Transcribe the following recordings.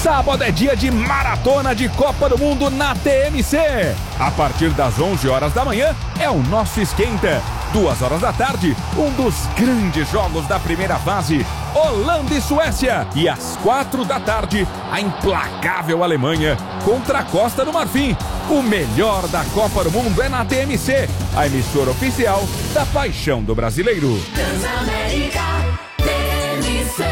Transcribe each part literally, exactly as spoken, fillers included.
Sábado é dia de maratona de Copa do Mundo na T M C. A partir das onze horas da manhã é o nosso esquenta. Duas horas da tarde, um dos grandes jogos da primeira fase, Holanda e Suécia. E às quatro da tarde, a implacável Alemanha contra a Costa do Marfim. O melhor da Copa do Mundo é na T M C, a emissora oficial da paixão do brasileiro. Transamérica, T M C.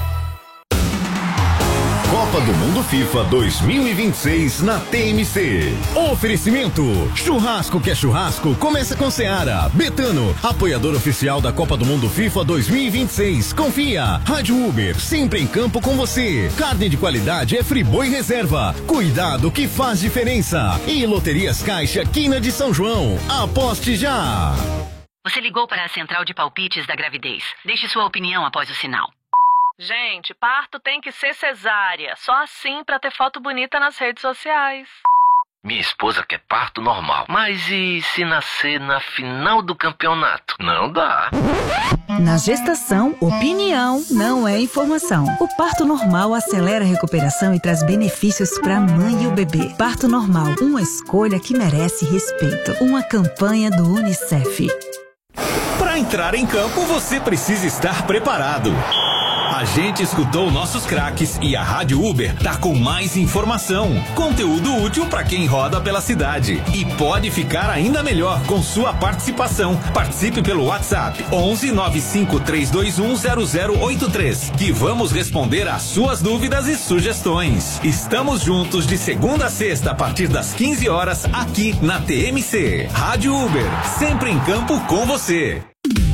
Copa do Mundo FIFA dois mil e vinte e seis na T M C. Oferecimento: churrasco que é churrasco, começa com Seara. Betano, apoiador oficial da Copa do Mundo FIFA dois mil e vinte e seis. Confia. Rádio Uber, sempre em campo com você. Carne de qualidade é Friboi Reserva. Cuidado que faz diferença. E Loterias Caixa, Quina de São João. Aposte já. Você ligou para a central de palpites da gravidez. Deixe sua opinião após o sinal. Gente, parto tem que ser cesárea. Só assim pra ter foto bonita nas redes sociais. Minha esposa quer parto normal. Mas e se nascer na final do campeonato? Não dá. Na gestação, opinião não é informação. O parto normal acelera a recuperação e traz benefícios para a mãe e o bebê. Parto normal, uma escolha que merece respeito. Uma campanha do Unicef. Para entrar em campo, você precisa estar preparado. A gente escutou nossos craques e a Rádio Uber tá com mais informação, conteúdo útil para quem roda pela cidade e pode ficar ainda melhor com sua participação. Participe pelo WhatsApp onze nove cinco três dois um zero zero oito três, que vamos responder às suas dúvidas e sugestões. Estamos juntos de segunda a sexta a partir das quinze horas aqui na T M C. Rádio Uber, sempre em campo com você.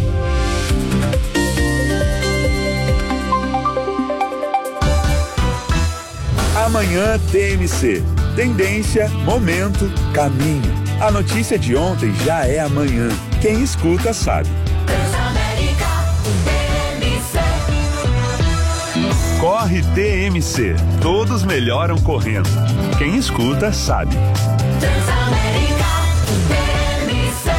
Amanhã T M C. Tendência, momento, caminho. A notícia de ontem já é amanhã. Quem escuta sabe. Transamérica, T M C. Corre T M C. Todos melhoram correndo. Quem escuta sabe. Transamérica, T M C.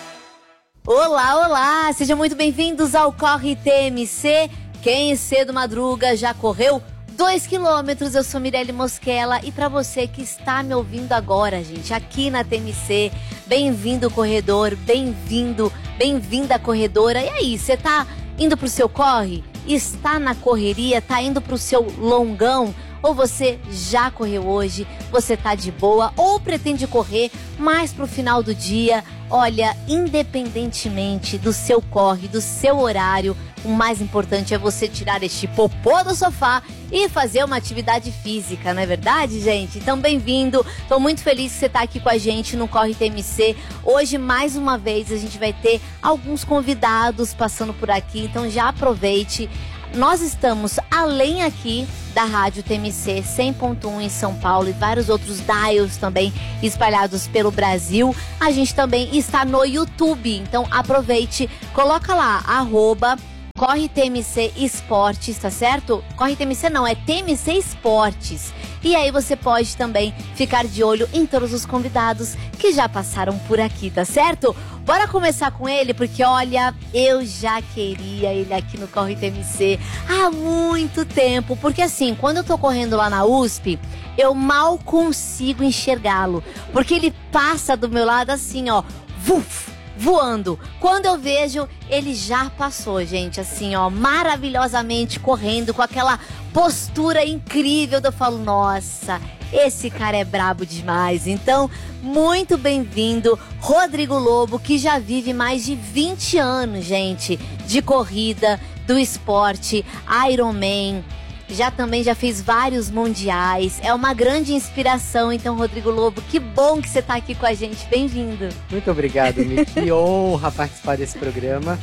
Olá, olá! Sejam muito bem-vindos ao Corre T M C. Quem cedo madruga já correu dois quilômetros. Eu sou Mirelle Mosquela e para você que está me ouvindo agora, gente, aqui na T M C, bem-vindo corredor, bem-vindo, bem-vinda corredora. E aí, você tá indo pro seu corre? Está na correria? Tá indo pro seu longão? Ou você já correu hoje, você tá de boa, ou pretende correr mais pro final do dia? Olha, independentemente do seu corre, do seu horário, o mais importante é você tirar este popô do sofá e fazer uma atividade física, não é verdade, gente? Então, bem-vindo. Tô muito feliz que você tá aqui com a gente no Corre T M C. Hoje, mais uma vez, a gente vai ter alguns convidados passando por aqui, então já aproveite. Nós estamos além aqui da Rádio T M C cem ponto um em São Paulo e vários outros dials também espalhados pelo Brasil. A gente também está no YouTube, então aproveite, coloca lá, arroba Corre T M C Esportes, tá certo? Corre T M C não, é T M C Esportes. E aí você pode também ficar de olho em todos os convidados que já passaram por aqui, tá certo? Bora começar com ele, porque olha, eu já queria ele aqui no Corre T M C há muito tempo. Porque assim, quando eu tô correndo lá na U S P, eu mal consigo enxergá-lo. Porque ele passa do meu lado assim, ó, vuf, voando. Quando eu vejo, ele já passou, gente, assim, ó, maravilhosamente correndo, com aquela postura incrível. Eu falo, nossa, esse cara é brabo demais. Então, muito bem-vindo, Rodrigo Lobo, que já vive mais de vinte anos, gente, de corrida, do esporte, Ironman. Já também já fez vários mundiais, é uma grande inspiração. Então, Rodrigo Lobo, que bom que você está aqui com a gente, bem-vindo. Muito obrigado, Mi, que honra participar desse programa.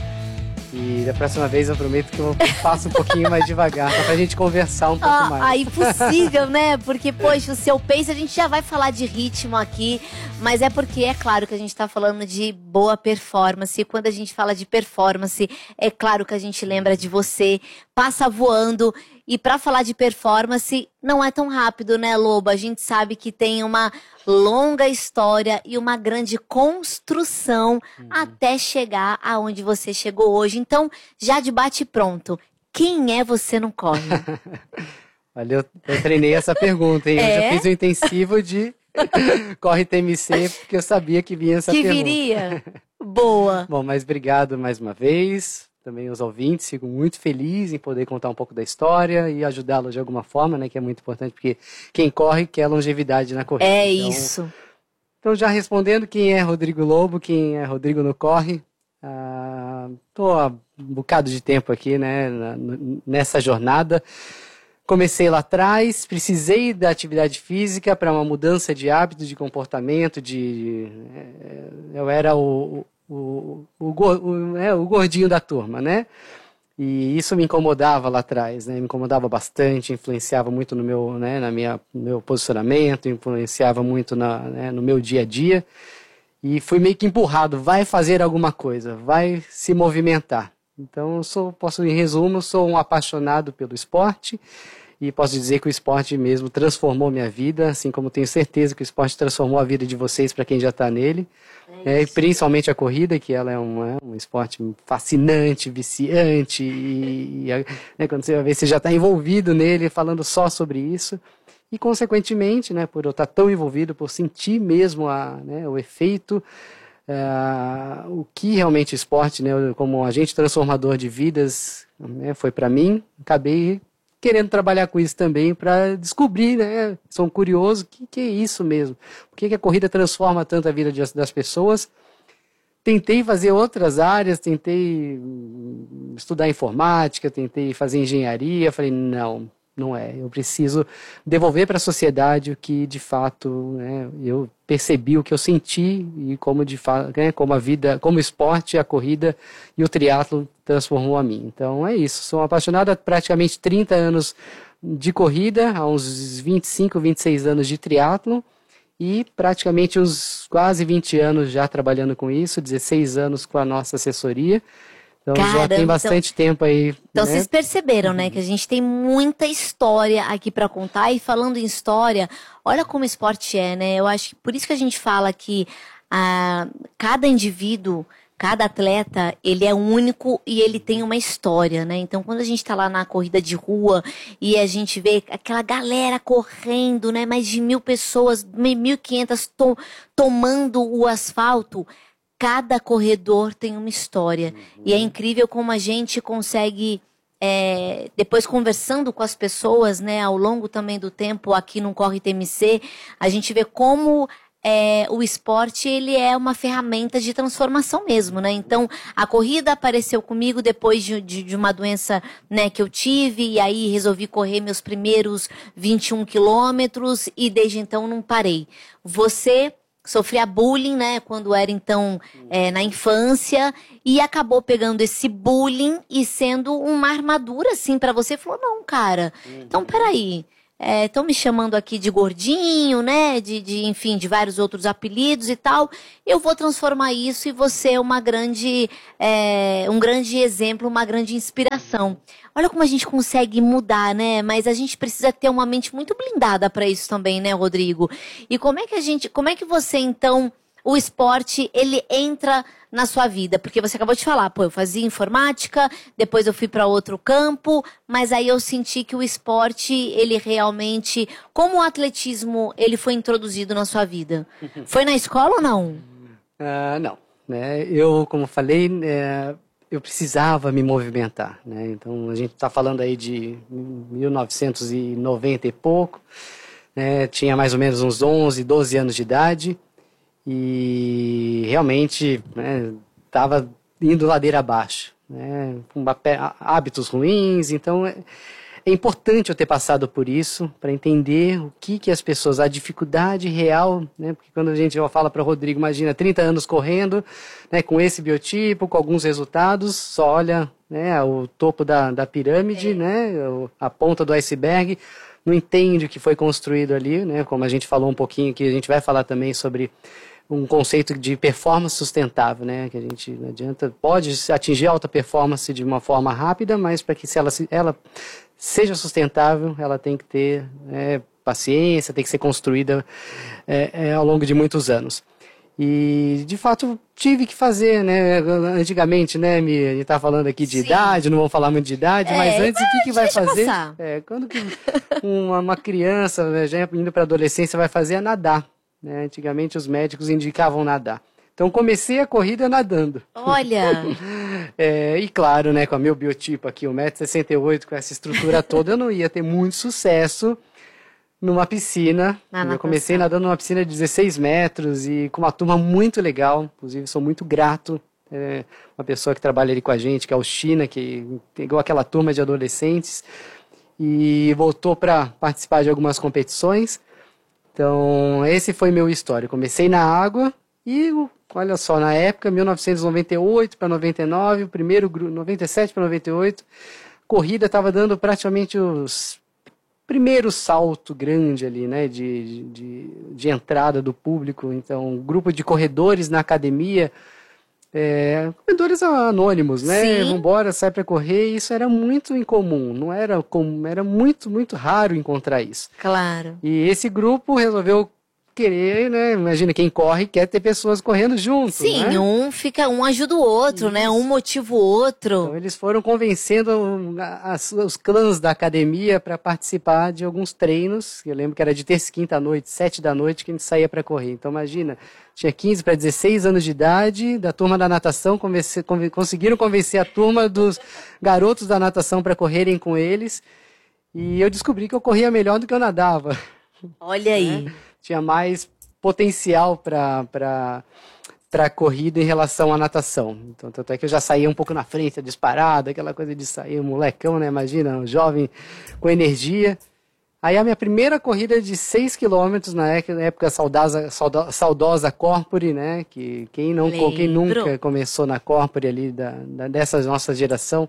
E da próxima vez eu prometo que eu faço um pouquinho mais devagar, pra gente conversar um pouco ah, mais. Ah, impossível, né? Porque, poxa, o seu pace, a gente já vai falar de ritmo aqui, mas é porque é claro que a gente tá falando de boa performance. E quando a gente fala de performance, é claro que a gente lembra de você, passa voando. E para falar de performance, não é tão rápido, né, Lobo? A gente sabe que tem uma longa história e uma grande construção uhum. até chegar aonde você chegou hoje. Então, já de bate pronto, quem é você no corre? Olha, eu, eu treinei essa pergunta, hein? É? Eu já fiz um intensivo de Corre T M C, porque eu sabia que vinha essa Que pergunta. viria? Boa. Bom, mas obrigado mais uma vez. Também os ouvintes, fico muito feliz em poder contar um pouco da história e ajudá-los de alguma forma, né? Que é muito importante, porque quem corre quer longevidade na corrida. É então, isso. Então, já respondendo, quem é Rodrigo Lobo, quem é Rodrigo no Corre, estou há um bocado de tempo aqui, né, na, nessa jornada. Comecei lá atrás, precisei da atividade física para uma mudança de hábito, de comportamento, de... Eu era o, o, o, o, é, o gordinho da turma, né? E isso me incomodava lá atrás, né? Me incomodava bastante, influenciava muito no meu, né, na minha, no meu posicionamento, influenciava muito na, né, no meu dia a dia. E fui meio que empurrado, vai fazer alguma coisa, vai se movimentar. Então, eu sou, posso, em resumo, sou um apaixonado pelo esporte e posso dizer que o esporte mesmo transformou minha vida, assim como tenho certeza que o esporte transformou a vida de vocês para quem já está nele. É, principalmente a corrida, que ela é um, é um esporte fascinante, viciante, e, e né, quando você vai ver, você já está envolvido nele, falando só sobre isso. E, consequentemente, né, por eu estar tão envolvido, por sentir mesmo a, né, o efeito, uh, o que realmente o esporte, né, como agente transformador de vidas, né, foi para mim, acabei querendo trabalhar com isso também para descobrir, né, sou um curioso, o que, que é isso mesmo? Por que, que a corrida transforma tanto a vida de, das pessoas? Tentei fazer outras áreas, tentei estudar informática, tentei fazer engenharia, falei, não, não é, eu preciso devolver para a sociedade o que de fato, né, eu percebi, o que eu senti e como de fato, né, como a vida, como o esporte, a corrida e o triatlo transformou a mim. Então é isso, sou apaixonado há praticamente trinta anos de corrida, há uns vinte e cinco, vinte e seis anos de triatlo e praticamente uns quase vinte anos já trabalhando com isso, dezesseis anos com a nossa assessoria. Então Caramba, já tem bastante então, tempo aí. Então né? Vocês perceberam, né, que a gente tem muita história aqui para contar. E falando em história, olha como o esporte é, né? Eu acho que por isso que a gente fala que ah, cada indivíduo, cada atleta, ele é único e ele tem uma história, né? Então quando a gente tá lá na corrida de rua e a gente vê aquela galera correndo, né, mais de mil pessoas, mil e quinhentas to tomando o asfalto. Cada corredor tem uma história. Uhum. E é incrível como a gente consegue, é, depois conversando com as pessoas, né, ao longo também do tempo aqui no Corre T M C, a gente vê como é, o esporte ele é uma ferramenta de transformação mesmo, né? Então, a corrida apareceu comigo depois de, de, de uma doença, né, que eu tive, e aí resolvi correr meus primeiros vinte e um quilômetros e desde então não parei. Você sofria bullying, né, quando era então é, na infância, e acabou pegando esse bullying e sendo uma armadura, assim, pra você. Falou, não, cara, então peraí, estão é, me chamando aqui de gordinho, né, de, de, enfim, de vários outros apelidos e tal, eu vou transformar isso e você é uma grande, é, um grande exemplo, uma grande inspiração. Olha como a gente consegue mudar, né? Mas a gente precisa ter uma mente muito blindada para isso também, né, Rodrigo? E como é que a gente, como é que você, então, o esporte, ele entra na sua vida? Porque você acabou de falar, pô, eu fazia informática, depois eu fui para outro campo, mas aí eu senti que o esporte, ele realmente, como o atletismo, ele foi introduzido na sua vida? Foi na escola ou não? Uh, não, né? Eu, como falei, é... eu precisava me movimentar, né? Então a gente está falando aí de mil novecentos e noventa e pouco, né? Tinha mais ou menos uns onze, doze anos de idade e realmente estava, né, indo ladeira abaixo, né? Com hábitos ruins. Então é, é importante eu ter passado por isso para entender o que que as pessoas, a dificuldade real, né? Porque quando a gente fala para o Rodrigo, imagina trinta anos correndo, né, com esse biotipo, com alguns resultados, só olha, né, o topo da, da pirâmide, é. né, a ponta do iceberg, não entende o que foi construído ali, né, como a gente falou um pouquinho, que a gente vai falar também sobre um conceito de performance sustentável, né, que a gente não adianta, pode atingir alta performance de uma forma rápida, mas para que se ela, ela seja sustentável, ela tem que ter é, paciência, tem que ser construída é, é, ao longo de muitos anos. E, de fato, tive que fazer, né? Antigamente, né, Mi, a gente tá falando aqui de Sim. idade, não vamos falar muito de idade, É, mas antes, o que, que vai fazer? passar. É, quando que uma, uma criança, né, já indo para adolescência, vai fazer é nadar. Né? Antigamente, os médicos indicavam nadar. Então, comecei a corrida nadando. Olha! É, e claro, né, com o meu biotipo aqui, um metro e sessenta e oito, com essa estrutura toda, eu não ia ter muito sucesso numa piscina. Na eu natação. comecei nadando numa piscina de dezesseis metros e com uma turma muito legal. Inclusive, sou muito grato. É, uma pessoa que trabalha ali com a gente, que é o China, que pegou aquela turma de adolescentes e voltou para participar de algumas competições. Então, esse foi meu histórico. Comecei na água e, olha só, na época, mil novecentos e noventa e oito para noventa e nove, o primeiro grupo, noventa e sete para noventa e oito, corrida estava dando praticamente os primeiro salto grande ali, né, de, de, de entrada do público. Então, um grupo de corredores na academia, é, corredores anônimos, né, Sim. vambora, sai para correr, isso era muito incomum, não era comum, era muito, muito raro encontrar isso. Claro. E esse grupo resolveu querer, né, imagina, quem corre quer ter pessoas correndo junto, Sim, né? um fica, um ajuda o outro, Isso. né? Um motiva o outro. Então, eles foram convencendo as, os clãs da academia para participar de alguns treinos. Eu lembro que era de terça e quinta à noite, sete da noite, que a gente saía para correr. Então, imagina, tinha quinze para dezesseis anos de idade, da turma da natação, convencer, conven, conseguiram convencer a turma dos garotos da natação para correrem com eles. E eu descobri que eu corria melhor do que eu nadava. Olha aí. Né? Tinha mais potencial para a corrida em relação à natação. Então, tanto é que eu já saía um pouco na frente, disparado, aquela coisa de sair, um molecão, né? Imagina, um jovem com energia. Aí a minha primeira corrida de seis quilômetros, na época saudosa, saudosa Corpore, né? Que quem, não, quem nunca começou na Corpore ali, da, da, dessa nossa geração.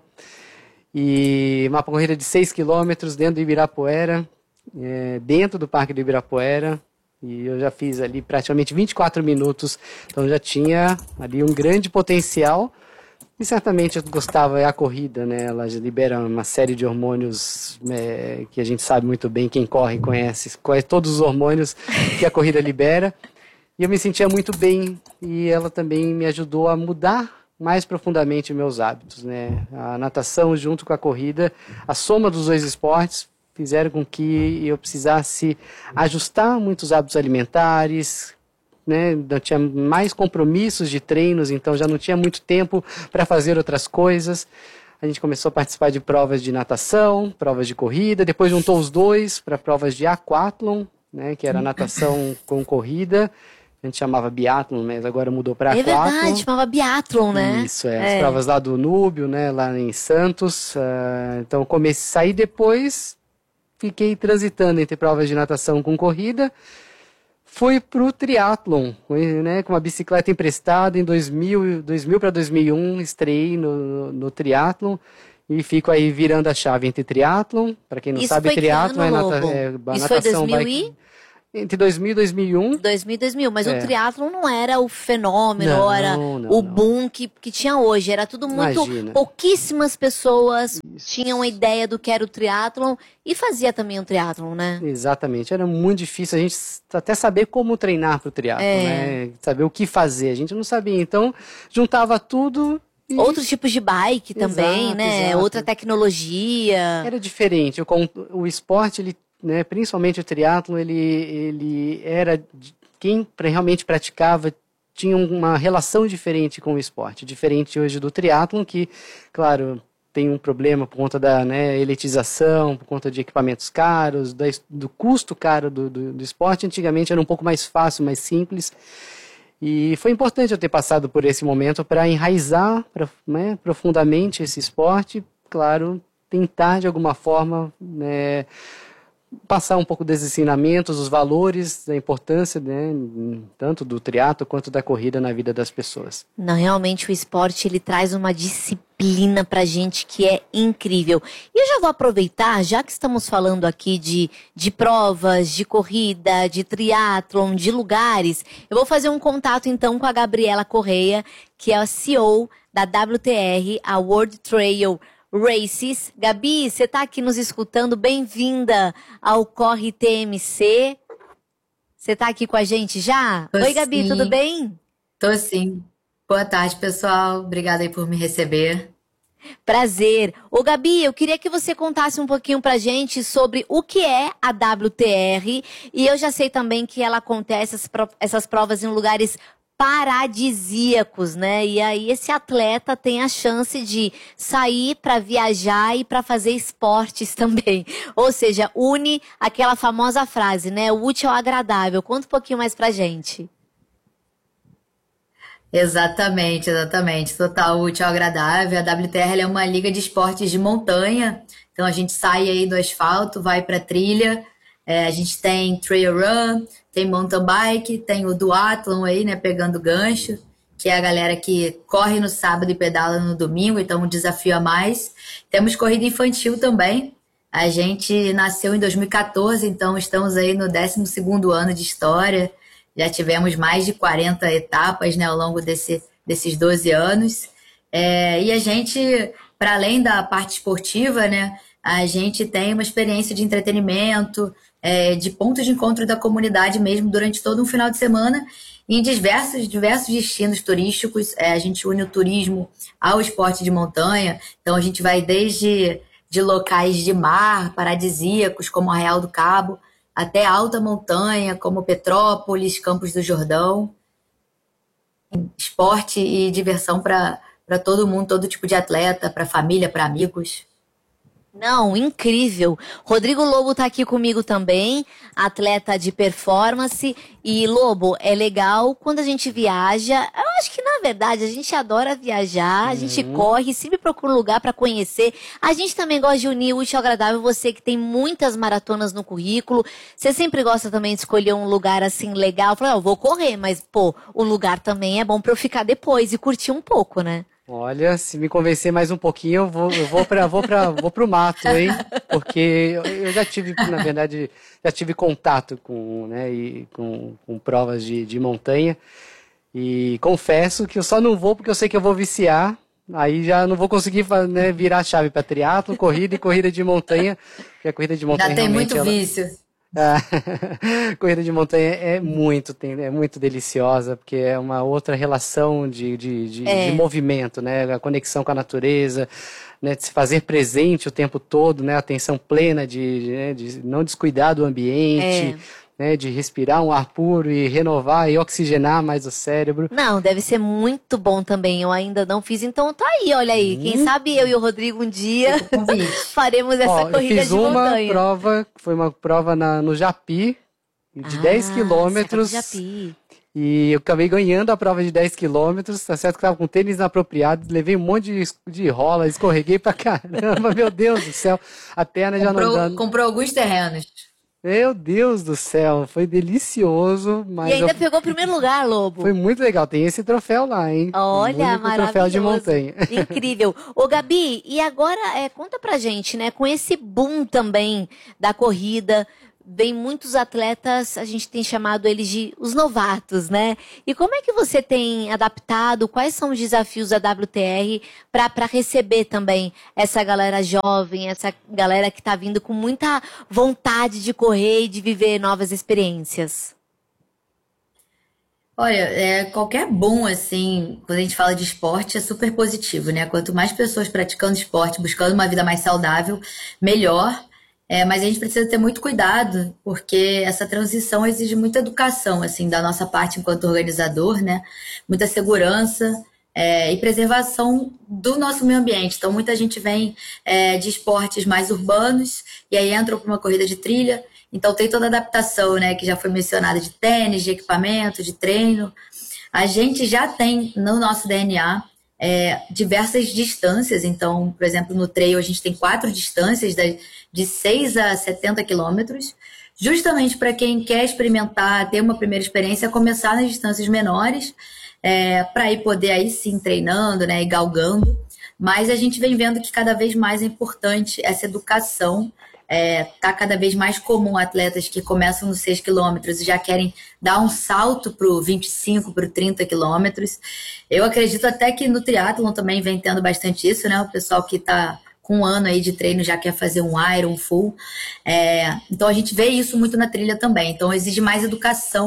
E uma corrida de seis quilômetros dentro do Ibirapuera, é, dentro do Parque do Ibirapuera. E eu já fiz ali praticamente vinte e quatro minutos, então já tinha ali um grande potencial. E certamente eu gostava, é a corrida, né? Ela libera uma série de hormônios é, que a gente sabe muito bem, quem corre conhece, conhece todos os hormônios que a corrida libera. E eu me sentia muito bem e ela também me ajudou a mudar mais profundamente meus hábitos, né? A natação junto com a corrida, a soma dos dois esportes, fizeram com que eu precisasse ajustar muitos hábitos alimentares, né? Eu tinha mais compromissos de treinos, então já não tinha muito tempo para fazer outras coisas. A gente começou a participar de provas de natação, provas de corrida, depois juntou os dois para provas de aquatlon, né? Que era natação com corrida. A gente chamava biatlon, mas agora mudou para aquatlon. É verdade, chamava biatlon, né? Isso, é. é. As provas lá do Núbio, né? Lá em Santos. Uh, então, comecei a sair depois... Fiquei transitando entre provas de natação com corrida. Fui para o triatlon, né, com uma bicicleta emprestada em dois mil, dois mil para dois mil e um, estreiei no, no, no triatlon. E fico aí virando a chave entre triatlon. Para quem não Isso sabe, foi triatlon é, nata, Isso é foi natação... dois mil e... Entre dois mil e dois mil e um. dois mil e dois mil, mas É. o triatlon não era o fenômeno, Não, era não, o não. boom que, que tinha hoje. Era tudo muito... Imagina. Pouquíssimas pessoas tinham a ideia do que era o triatlon e fazia também o triatlon, né? Exatamente, era muito difícil a gente até saber como treinar para o triatlon, É. né? Saber o que fazer, a gente não sabia. Então, juntava tudo... e- Outros tipos de bike também, Exato, né? exato. Outra tecnologia. Era diferente. O, con- o esporte, ele, né, principalmente o triatlo, ele, ele era de- quem pra- realmente praticava tinha uma relação diferente com o esporte, diferente hoje do triatlon, que, claro, tem um problema por conta da, né, elitização, por conta de equipamentos caros, da es- do custo caro do, do, do esporte. Antigamente era um pouco mais fácil, mais simples. E foi importante eu ter passado por esse momento para enraizar pra, né, profundamente esse esporte, claro, tentar de alguma forma, né, passar um pouco dos ensinamentos, os valores, da importância, né, tanto do triatlo quanto da corrida na vida das pessoas. Não, realmente o esporte ele traz uma disciplina pra gente que é incrível. E eu já vou aproveitar, já que estamos falando aqui de, de provas, de corrida, de triatlon, de lugares, eu vou fazer um contato então com a Gabriela Correia, que é a C E O da W T R, a World Trail Races. Gabi, você tá aqui nos escutando, bem-vinda ao Corre T M C. Você tá aqui com a gente já? Tô Oi, Gabi, sim. tudo bem? Tô sim. Boa tarde, pessoal. Obrigada aí por me receber. Prazer. Ô Gabi, eu queria que você contasse um pouquinho pra gente sobre o que é a W T R. E eu já sei também que ela acontece essas pro- essas provas em lugares paradisíacos, né? E aí esse atleta tem a chance de sair pra viajar e pra fazer esportes também. Ou seja, une aquela famosa frase, né? O útil ao agradável. Conta um pouquinho mais pra gente. Exatamente, exatamente. Total útil ao agradável. A W T R ela é uma liga de esportes de montanha. Então a gente sai aí do asfalto, vai pra trilha. É, a gente tem trail run, tem mountain bike, tem o duathlon aí, né, pegando gancho, que é a galera que corre no sábado e pedala no domingo, então um desafio a mais. Temos corrida infantil também. A gente nasceu em dois mil e quatorze, então estamos aí no décimo segundo ano de história. Já tivemos mais de quarenta etapas, né, ao longo desse, desses doze anos. É, e a gente, para além da parte esportiva, né, a gente tem uma experiência de entretenimento, é, de ponto de encontro da comunidade mesmo durante todo um final de semana em diversos, diversos destinos turísticos. É, a gente une o turismo ao esporte de montanha. Então a gente vai desde de locais de mar paradisíacos, como Arraial do Cabo, até alta montanha, como Petrópolis, Campos do Jordão. Esporte e diversão para para todo mundo, todo tipo de atleta, para família, para amigos. Não, incrível. Rodrigo Lobo tá aqui comigo também, atleta de performance. E, Lobo, é legal quando a gente viaja. Eu acho que, na verdade, a gente adora viajar, a gente corre, sempre procura um lugar pra conhecer. A gente também gosta de unir o útil ao agradável. Você que tem muitas maratonas no currículo, você sempre gosta também de escolher um lugar, assim, legal. Falar, eu vou correr, mas, pô, o lugar também é bom pra eu ficar depois e curtir um pouco, né? Olha, se me convencer mais um pouquinho, eu vou, eu vou para vou para vou pro mato, hein? Porque eu, eu já tive, na verdade, já tive contato com, né, e com, com provas de, de montanha. E confesso que eu só não vou porque eu sei que eu vou viciar. Aí já não vou conseguir, né, virar a chave para triatlo, corrida e corrida de montanha. Porque a corrida de montanha Já tem muito ela... vício. A corrida de montanha é muito, tem, é muito deliciosa, porque é uma outra relação de, de, de, É. de movimento, né? A conexão com a natureza, né? De se fazer presente o tempo todo, né? Atenção plena de, de, né? de não descuidar do ambiente, né? De respirar um ar puro e renovar e oxigenar mais o cérebro. Não, deve ser muito bom também. Eu ainda não fiz, então tá aí, olha aí. Quem sabe eu e o Rodrigo um dia faremos essa Ó, eu corrida fiz de uma montanha. prova, foi uma prova na, no Japi, de Ah, dez quilômetros. Serra do Japi. E eu acabei ganhando a prova de dez quilômetros, tá certo que tava com tênis inapropriado, levei um monte de, de rola, escorreguei pra caramba, meu Deus do céu, a perna já não Comprou, dá. comprou alguns terrenos. Meu Deus do céu, foi delicioso, mas E ainda eu- pegou o primeiro lugar, Lobo. foi muito legal, tem esse troféu lá, hein? Olha, O único maravilhoso. troféu de montanha. Incrível. Ô, Gabi, e agora é, conta pra gente, né? Com esse boom também da corrida, vem muitos atletas, a gente tem chamado eles de os novatos, né? E como é que você tem adaptado? Quais são os desafios da W T R para para receber também essa galera jovem, essa galera que tá vindo com muita vontade de correr e de viver novas experiências? Olha, é, qualquer boom, assim, quando a gente fala de esporte, é super positivo, né? Quanto mais pessoas praticando esporte, buscando uma vida mais saudável, melhor. É, mas a gente precisa ter muito cuidado, porque essa transição exige muita educação, assim, da nossa parte enquanto organizador, né? Muita segurança, é, e preservação do nosso meio ambiente. Então, muita gente vem é, de esportes mais urbanos e aí entra para uma corrida de trilha. Então, tem toda a adaptação, né, que já foi mencionada, de tênis, de equipamento, de treino. A gente já tem no nosso D N A é, diversas distâncias. Então, por exemplo, no trail a gente tem quatro distâncias da- de seis a setenta quilômetros, justamente para quem quer experimentar, ter uma primeira experiência, começar nas distâncias menores, é, para ir poder aí sim treinando, né, e galgando. Mas a gente vem vendo que cada vez mais é importante essa educação. É, tá cada vez mais comum atletas que começam nos seis quilômetros e já querem dar um salto para o vinte e cinco, para o trinta quilômetros. Eu acredito até que no triatlon também vem tendo bastante isso, né? O pessoal que está com um ano aí de treino já quer fazer um Iron, um full. É, então a gente vê isso muito na trilha também. Então exige mais educação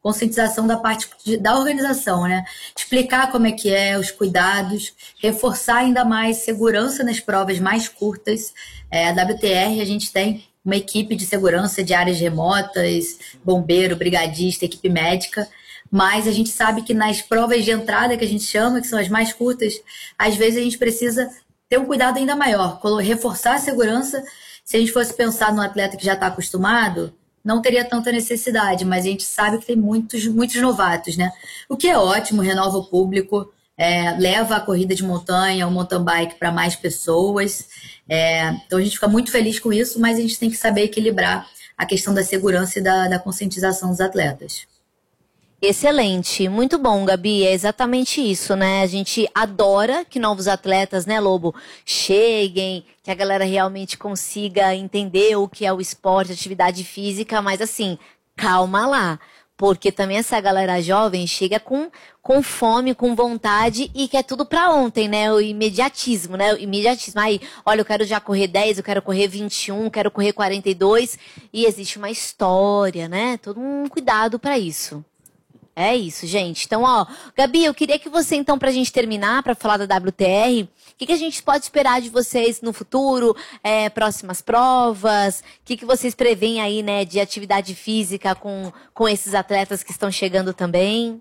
conscientização da parte de, da organização, né? Explicar como é que é, os cuidados, reforçar ainda mais segurança nas provas mais curtas. É, a W T R, a gente tem uma equipe de segurança de áreas remotas, bombeiro, brigadista, equipe médica, mas a gente sabe que nas provas de entrada, que a gente chama, que são as mais curtas, às vezes a gente precisa ter um cuidado ainda maior, reforçar a segurança. Se a gente fosse pensar num atleta que já está acostumado, não teria tanta necessidade, mas a gente sabe que tem muitos, muitos novatos, né? O que é ótimo, renova o público, é, leva a corrida de montanha, o mountain bike para mais pessoas. É, então a gente fica muito feliz com isso, mas a gente tem que saber equilibrar a questão da segurança e da, da conscientização dos atletas. Excelente, muito bom, Gabi, é exatamente isso, né? A gente adora que novos atletas, né, Lobo, cheguem, que a galera realmente consiga entender o que é o esporte, atividade física, mas assim, calma lá, porque também essa galera jovem chega com, com fome, com vontade e quer tudo pra ontem, né? O imediatismo, né? O imediatismo, aí, olha, eu quero já correr dez, eu quero correr vinte e um, quero correr quarenta e dois, e existe uma história, né? Todo um cuidado pra isso. É isso, gente. Então, ó, Gabi, eu queria que você, então, pra gente terminar, pra falar da W T R, o que, que a gente pode esperar de vocês no futuro, é, próximas provas, o que, que vocês preveem aí, né, de atividade física com, com esses atletas que estão chegando também?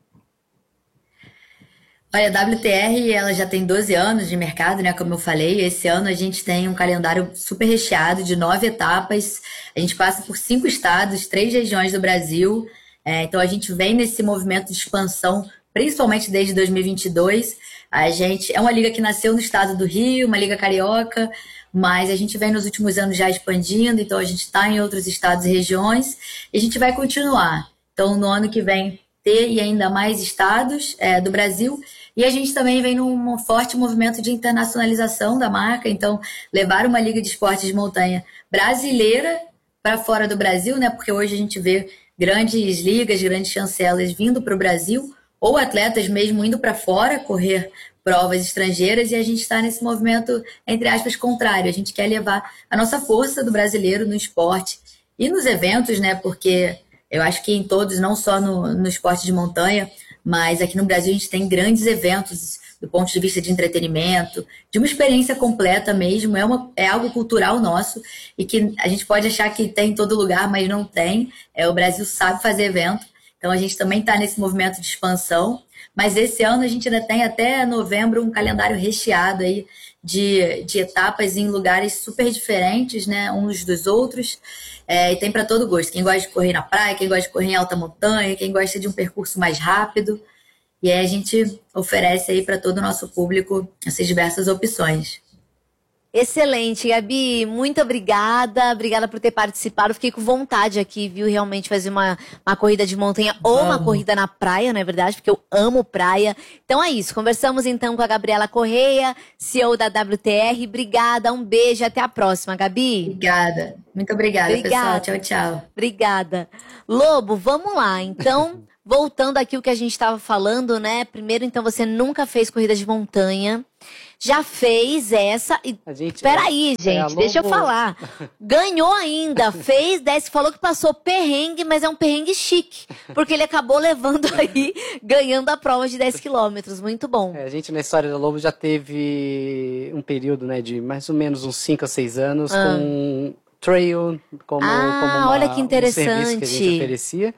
Olha, a W T R, ela já tem doze anos de mercado, né, como eu falei. Esse ano a gente tem um calendário super recheado de nove etapas. A gente passa por cinco estados, três regiões do Brasil. É, então a gente vem nesse movimento de expansão, principalmente desde dois mil e vinte e dois. A gente é uma liga que nasceu no estado do Rio, uma liga carioca, mas a gente vem nos últimos anos já expandindo, então a gente está em outros estados e regiões, e a gente vai continuar. Então no ano que vem ter e ainda mais estados é, do Brasil, e a gente também vem num forte movimento de internacionalização da marca, então levar uma liga de esportes de montanha brasileira para fora do Brasil, né? Porque hoje a gente vê grandes ligas, grandes chancelas vindo para o Brasil, ou atletas mesmo indo para fora correr provas estrangeiras, e a gente está nesse movimento, entre aspas, contrário. A gente quer levar a nossa força do brasileiro no esporte e nos eventos, né? Porque eu acho que em todos, não só no, no esporte de montanha, mas aqui no Brasil a gente tem grandes eventos do ponto de vista de entretenimento, de uma experiência completa mesmo, é, uma, é algo cultural nosso e que a gente pode achar que tem em todo lugar, mas não tem. É, o Brasil sabe fazer evento, então a gente também está nesse movimento de expansão, mas esse ano a gente ainda tem até novembro um calendário recheado aí de, de etapas em lugares super diferentes, né, uns dos outros, é, e tem para todo gosto. Quem gosta de correr na praia, quem gosta de correr em alta montanha, quem gosta de um percurso mais rápido. E aí a gente oferece aí para todo o nosso público essas diversas opções. Excelente, Gabi, muito obrigada, obrigada por ter participado, fiquei com vontade aqui, viu, realmente fazer uma, uma corrida de montanha ou uma corrida na praia, não é verdade, porque eu amo praia. Então é isso, conversamos então com a Gabriela Correia, C E O da W T R, obrigada, um beijo, até a próxima, Gabi. Obrigada, muito obrigada, obrigada. Pessoal, tchau, tchau. Obrigada. Lobo, vamos lá, então... Voltando aqui o que a gente estava falando, né? Primeiro, então, você nunca fez corrida de montanha. Já fez essa. E... Gente, Peraí, é, gente, é deixa eu falar. Ganhou ainda, fez, desce, falou que passou perrengue, mas é um perrengue chique. Porque ele acabou levando aí, ganhando a prova de dez quilômetros. Muito bom. É, a gente, na história do Lobo, já teve um período, né, de mais ou menos uns cinco a seis anos ah. com trail como, ah, como uma, olha que interessante. um serviço que a gente oferecia.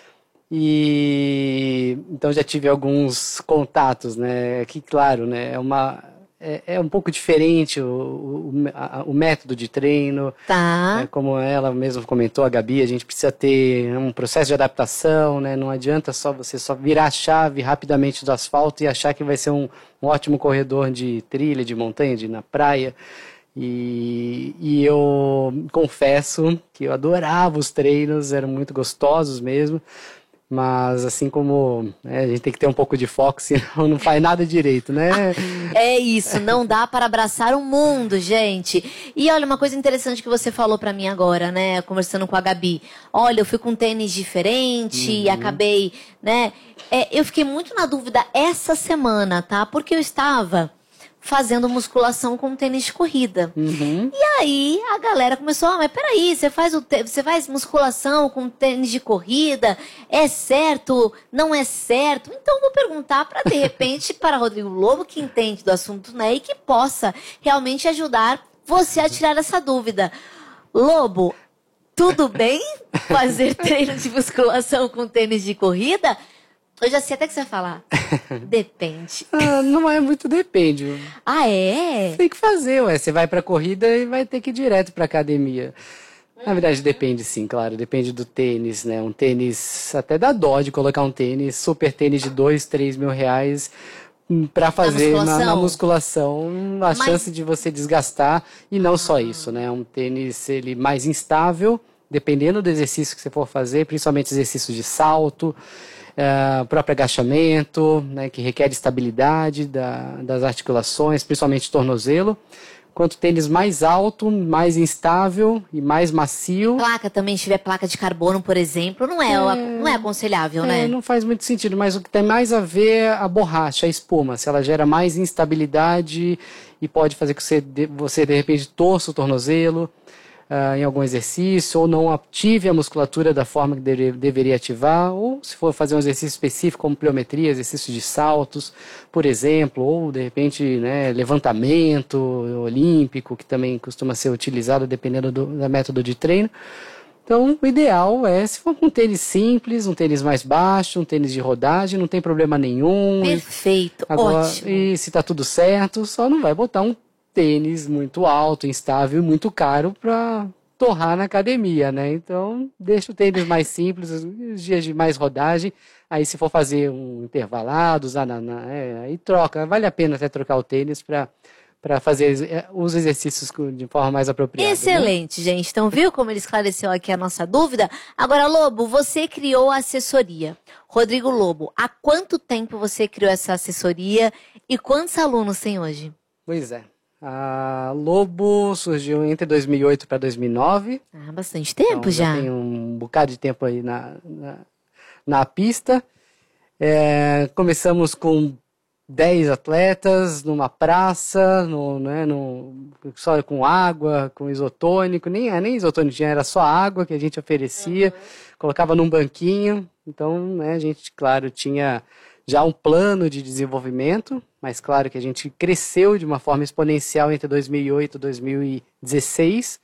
E então já tive alguns contatos, né? Que claro, né? É uma é, é um pouco diferente o, o, a, o método de treino. Tá. É, como ela mesma comentou, a Gabi, a gente precisa ter um processo de adaptação, né? Não adianta só você só virar a chave rapidamente do asfalto e achar que vai ser um, um ótimo corredor de trilha, de montanha, de ir na praia. E, e eu confesso que eu adorava os treinos, eram muito gostosos mesmo. Mas assim como né, a gente tem que ter um pouco de foco, senão não faz nada direito, né? É isso, não dá para abraçar o mundo, gente. E olha, uma coisa interessante que você falou para mim agora, né? Conversando com a Gabi. Olha, eu fui com um tênis diferente uhum. e acabei, né? É, eu fiquei muito na dúvida essa semana, tá? Porque eu estava fazendo musculação com tênis de corrida. Uhum. E aí a galera começou, ah, mas peraí, você faz, o te- você faz musculação com tênis de corrida? É certo? Não é certo? Então eu vou perguntar para, de repente, para Rodrigo Lobo, que entende do assunto, né, e que possa realmente ajudar você a tirar essa dúvida. Lobo, tudo bem fazer treino de musculação com tênis de corrida? Eu já sei até que você vai falar. Depende. Ah, não é muito depende. Ah, é? Tem que fazer, ué. Você vai pra corrida e vai ter que ir direto pra academia. Na verdade, depende sim, claro. Depende do tênis, né? Um tênis, até dá dó de colocar um tênis, super tênis de dois, três mil reais hum, pra fazer na, na musculação. A Mas- chance de você desgastar. E não só isso, né? Um tênis ele mais instável, dependendo do exercício que você for fazer, principalmente exercícios de salto. Uh, próprio agachamento, né, que requer estabilidade da, das articulações, principalmente tornozelo. Quanto tênis mais alto, mais instável e mais macio. Placa também, se tiver placa de carbono, por exemplo, não é, É. não é aconselhável, É, né? não faz muito sentido, mas o que tem mais a ver é a borracha, a espuma. Se ela gera mais instabilidade e pode fazer com que você, de- você de repente, torça o tornozelo ah, em algum exercício, ou não ative a musculatura da forma que deve- deveria ativar, ou se for fazer um exercício específico, como pliometria, exercício de saltos, por exemplo, ou de repente, né, levantamento olímpico, que também costuma ser utilizado dependendo do da método de treino. Então, o ideal é, se for com um tênis simples, um tênis mais baixo, um tênis de rodagem, não tem problema nenhum. Perfeito, Agora, ótimo. e se tá tudo certo, só não vai botar um tênis muito alto, instável e muito caro para torrar na academia, né? Então, deixa o tênis mais simples, os dias de mais rodagem. Aí, se for fazer um intervalado, usar na, na- é, aí troca. Vale a pena até trocar o tênis para para fazer é, os exercícios com- de forma mais apropriada. né? Excelente, gente. Então, viu como ele esclareceu aqui a nossa dúvida? Agora, Lobo, você criou a assessoria. Rodrigo Lobo, há quanto tempo você criou essa assessoria e quantos alunos tem hoje? Pois é. A Lobo surgiu entre dois mil e oito para dois mil e nove. Ah, bastante tempo Então, já. Tem um bocado de tempo aí na, na, na pista. É, começamos com dez atletas numa praça, no, né, no, só com água, com isotônico. Nem, nem isotônico tinha, era só água que a gente oferecia. Colocava num banquinho. Então, né, a gente, claro, tinha já um plano de desenvolvimento, mas claro que a gente cresceu de uma forma exponencial entre dois mil e oito e dois mil e dezesseis.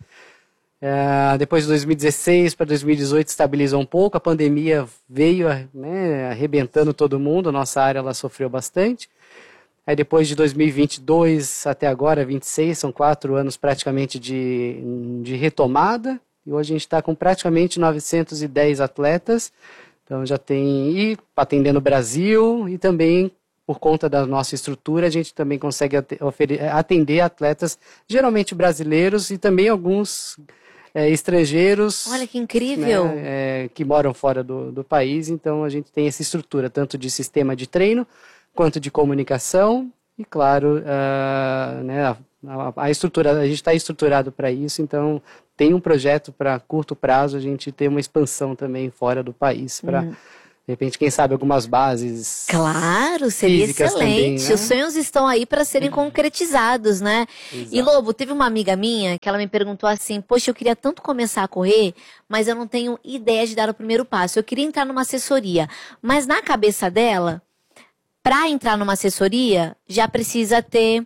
É, depois de dois mil e dezesseis para dois mil e dezoito estabilizou um pouco, a pandemia veio, né, arrebentando todo mundo, a nossa área ela sofreu bastante. Aí depois de dois mil e vinte e dois até agora, vinte e seis, são quatro anos praticamente de, de retomada, e hoje a gente está com praticamente novecentos e dez atletas. Então já tem, e atendendo o Brasil, e também por conta da nossa estrutura, a gente também consegue ate- ofere- atender atletas, geralmente brasileiros e também alguns é, estrangeiros. Olha que incrível. né, é, que moram fora do, do país. Então a gente tem essa estrutura, tanto de sistema de treino, quanto de comunicação, e claro, ah, né, a, a- a estrutura, a gente está estruturado para isso, então tem um projeto para curto prazo, a gente ter uma expansão também fora do país, para, Hum. de repente, quem sabe, algumas bases. Claro, seria físicas excelente. também, né? Os sonhos estão aí para serem concretizados, né? E Lobo, teve uma amiga minha que ela me perguntou assim: poxa, eu queria tanto começar a correr, mas eu não tenho ideia de dar o primeiro passo. Eu queria entrar numa assessoria, mas na cabeça dela, para entrar numa assessoria, já precisa ter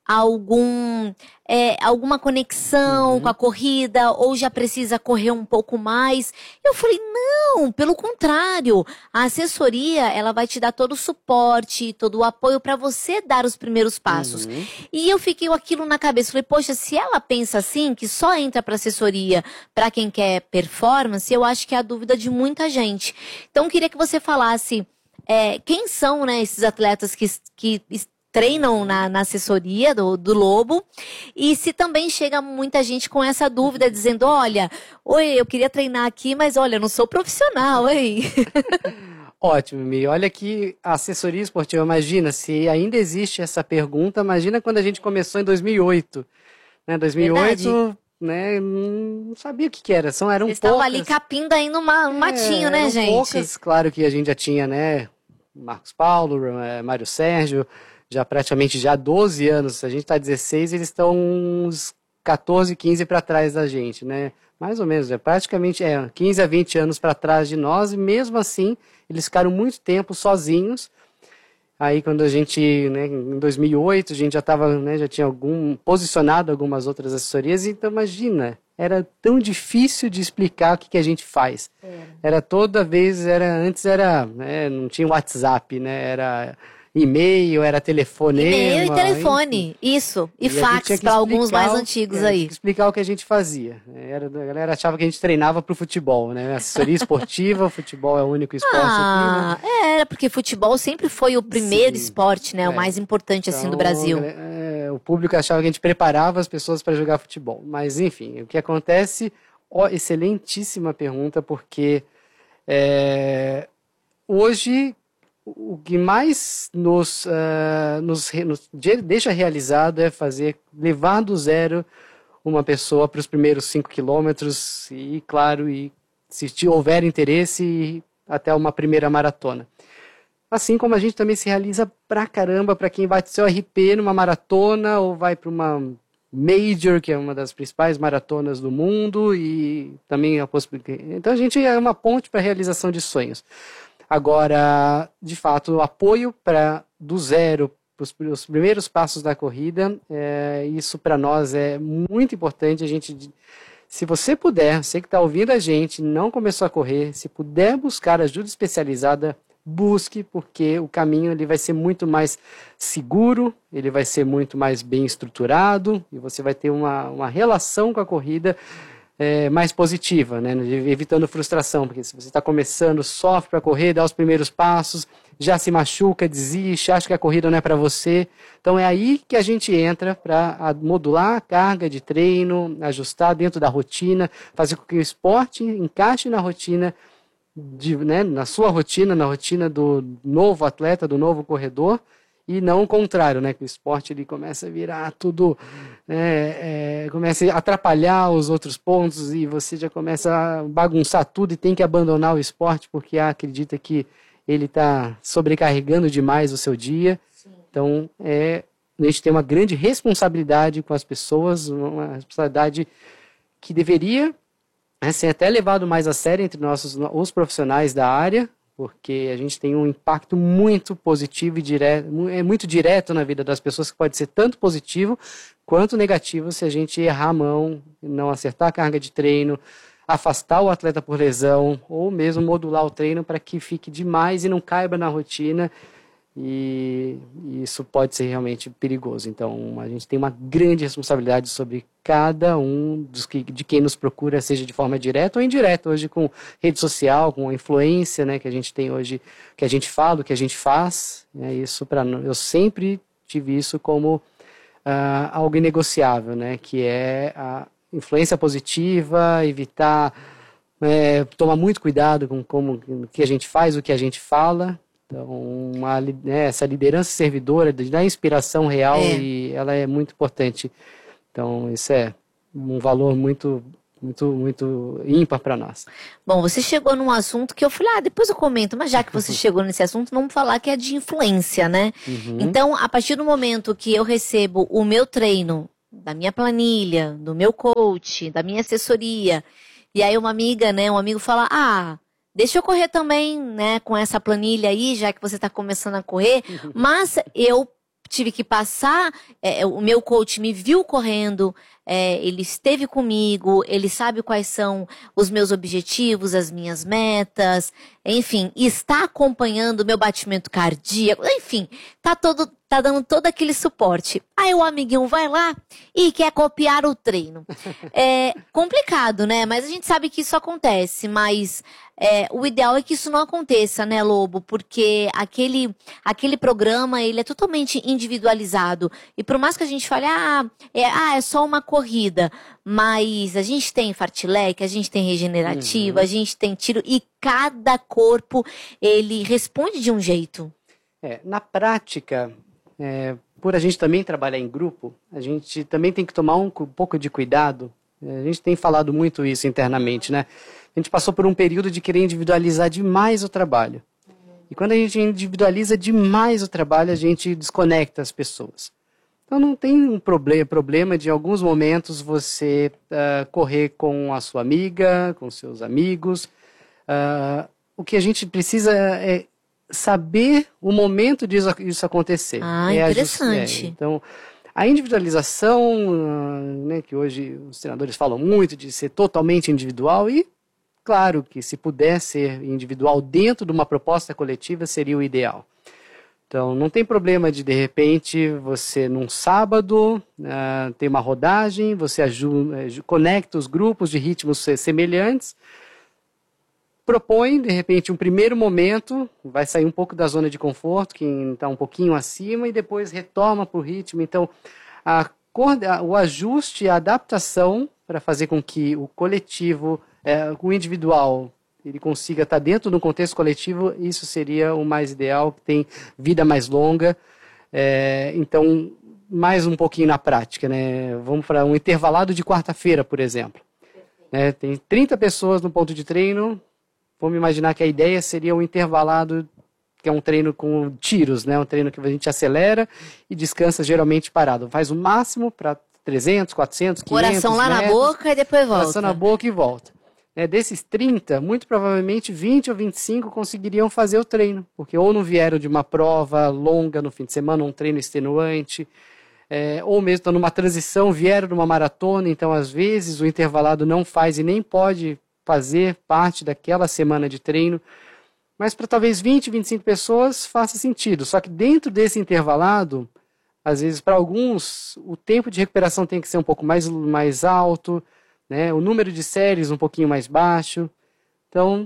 algum é, alguma conexão com a corrida, ou já precisa correr um pouco mais. Eu falei, não, pelo contrário, a assessoria, ela vai te dar todo o suporte, todo o apoio para você dar os primeiros passos. E eu fiquei com aquilo na cabeça, falei, poxa, se ela pensa assim, que só entra para assessoria para quem quer performance, eu acho que é a dúvida de muita gente. Então, eu queria que você falasse é, quem são, né, esses atletas que, que treinam na, na assessoria do, do Lobo, e se também chega muita gente com essa dúvida, dizendo, olha, oi, eu queria treinar aqui, mas olha, eu não sou profissional, hein? Ótimo, Mi. Olha que a assessoria esportiva, imagina, se ainda existe essa pergunta, imagina quando a gente começou em dois mil e oito. Né, dois mil e oito, Verdade. né, não sabia o que que era, são, eram Eles poucas. estavam ali capindo aí no ma- no matinho, É, né, eram gente? poucas, claro que a gente já tinha, né, Marcos Paulo, eh, Mário Sérgio, já praticamente já há doze anos, a gente está dezesseis, eles estão uns catorze, quinze para trás da gente, né? Mais ou menos, é praticamente é, quinze a vinte anos para trás de nós, e mesmo assim, eles ficaram muito tempo sozinhos. Aí quando a gente, né, em dois mil e oito, a gente já estava, né, já tinha algum, posicionado algumas outras assessorias, então imagina, era tão difícil de explicar o que, que a gente faz. É. Era toda vez, era, antes era, né, não tinha WhatsApp, né, era e-mail, era telefonema. E-mail e telefone, enfim. Isso. E, e fax para alguns mais antigos é, aí. Explicar o que a gente fazia. Era, a galera achava que a gente treinava pro futebol, né? Assessoria esportiva, futebol é o único esporte ah, aqui, né? Era, porque futebol sempre foi o primeiro Sim, esporte, né? É. O mais importante, então, assim, do Brasil. É, o público achava que a gente preparava as pessoas para jogar futebol. Mas, enfim, o que acontece... Ó, excelentíssima pergunta, porque é, hoje... O que mais nos, uh, nos, nos deixa realizado é fazer, levar do zero uma pessoa para os primeiros cinco quilômetros e, claro, e, se houver interesse, até uma primeira maratona. Assim como a gente também se realiza pra caramba para quem vai ter seu R P numa maratona ou vai para uma Major, que é uma das principais maratonas do mundo, e também a possibilidade. Então a gente é uma ponte para a realização de sonhos. Agora, de fato, o apoio para do zero, os, os primeiros passos da corrida, é, isso para nós é muito importante. A gente, se você puder, você que está ouvindo a gente, não começou a correr, se puder buscar ajuda especializada, busque, porque o caminho ele vai ser muito mais seguro, ele vai ser muito mais bem estruturado e você vai ter uma, uma relação com a corrida É, mais positiva, né? Evitando frustração, porque se você está começando, sofre para correr, dá os primeiros passos, já se machuca, desiste, acha que a corrida não é para você. Então é aí que a gente entra para modular a carga de treino, ajustar dentro da rotina, fazer com que o esporte encaixe na rotina, de, né, na sua rotina, na rotina do novo atleta, do novo corredor, e não o contrário, né, que o esporte ele começa a virar tudo, é, é, começa a atrapalhar os outros pontos e você já começa a bagunçar tudo e tem que abandonar o esporte porque ah, acredita que ele está sobrecarregando demais o seu dia. Sim. Então, é, a gente tem uma grande responsabilidade com as pessoas, uma responsabilidade que deveria né, ser até levado mais a sério entre nossos, os profissionais da área, porque a gente tem um impacto muito positivo e direto, é muito direto na vida das pessoas, que pode ser tanto positivo quanto negativo se a gente errar a mão, não acertar a carga de treino, afastar o atleta por lesão, ou mesmo modular o treino para que fique demais e não caiba na rotina, e isso pode ser realmente perigoso. Então a gente tem uma grande responsabilidade sobre cada um dos que, de quem nos procura, seja de forma direta ou indireta, hoje com rede social, com a influência, né, que a gente tem hoje, que a gente fala, o que a gente faz, né, isso para eu sempre tive isso como uh, algo inegociável, né, que é a influência positiva, evitar, é, tomar muito cuidado com como, o que a gente faz, o que a gente fala. Então, uma, né, essa liderança servidora, da inspiração real, é. E ela é muito importante. Então, isso é um valor muito, muito, muito ímpar para nós. Bom, você chegou num assunto que eu falei, ah, depois eu comento, mas já que você chegou nesse assunto, vamos falar que é de influência, né? Uhum. Então, a partir do momento que eu recebo o meu treino, da minha planilha, do meu coach, da minha assessoria, e aí uma amiga, né, um amigo fala, ah... deixa eu correr também, né, com essa planilha aí, já que você está começando a correr. Mas eu tive que passar, é, o meu coach me viu correndo, é, ele esteve comigo, ele sabe quais são os meus objetivos, as minhas metas, enfim, está acompanhando o meu batimento cardíaco, enfim, tá todo, tá dando todo aquele suporte. Aí o amiguinho vai lá e quer copiar o treino. É complicado, né? Mas a gente sabe que isso acontece, mas é, o ideal é que isso não aconteça, né, Lobo? Porque aquele, aquele programa, ele é totalmente individualizado. E por mais que a gente fale, ah, é, ah, é só uma corrida, mas a gente tem fartlek, a gente tem regenerativa, uhum. a gente tem tiro, e cada corpo, ele responde de um jeito. É, na prática, é, por a gente também trabalhar em grupo, a gente também tem que tomar um, um pouco de cuidado. A gente tem falado muito isso internamente, né? A gente passou por um período de querer individualizar demais o trabalho. E quando a gente individualiza demais o trabalho, a gente desconecta as pessoas. Então não tem um problema, problema de em alguns momentos você uh, correr com a sua amiga, com seus amigos. Uh, o que a gente precisa é saber o momento disso, disso acontecer. Ah, é interessante. É, então, a individualização, uh, né, que hoje os treinadores falam muito de ser totalmente individual, e claro que se puder ser individual dentro de uma proposta coletiva seria o ideal. Então, não tem problema de, de repente, você num sábado uh, tem uma rodagem, você ajuda, conecta os grupos de ritmos semelhantes, propõe, de repente, um primeiro momento, vai sair um pouco da zona de conforto, quem está um pouquinho acima, e depois retoma para o ritmo. Então, a, o ajuste, a adaptação para fazer com que o coletivo, é, o individual, ele consiga estar dentro de um contexto coletivo, isso seria o mais ideal, que tem vida mais longa. É, então, mais um pouquinho na prática, né? Vamos para um intervalado de quarta-feira, por exemplo. É, tem trinta pessoas no ponto de treino. Vamos imaginar que a ideia seria um intervalado, que é um treino com tiros, né? Um treino que a gente acelera e descansa geralmente parado. Faz o máximo para trezentos, quatrocentos, quinhentos Coração lá metros, na boca e depois volta. Coração na boca e volta. É, desses trinta, muito provavelmente vinte ou vinte e cinco conseguiriam fazer o treino, porque ou não vieram de uma prova longa no fim de semana, um treino extenuante, é, ou mesmo estão numa transição, vieram de uma maratona, então às vezes o intervalado não faz e nem pode fazer parte daquela semana de treino, mas para talvez vinte, vinte e cinco pessoas faça sentido, só que dentro desse intervalado, às vezes para alguns, o tempo de recuperação tem que ser um pouco mais, mais alto, né? O número de séries um pouquinho mais baixo. Então,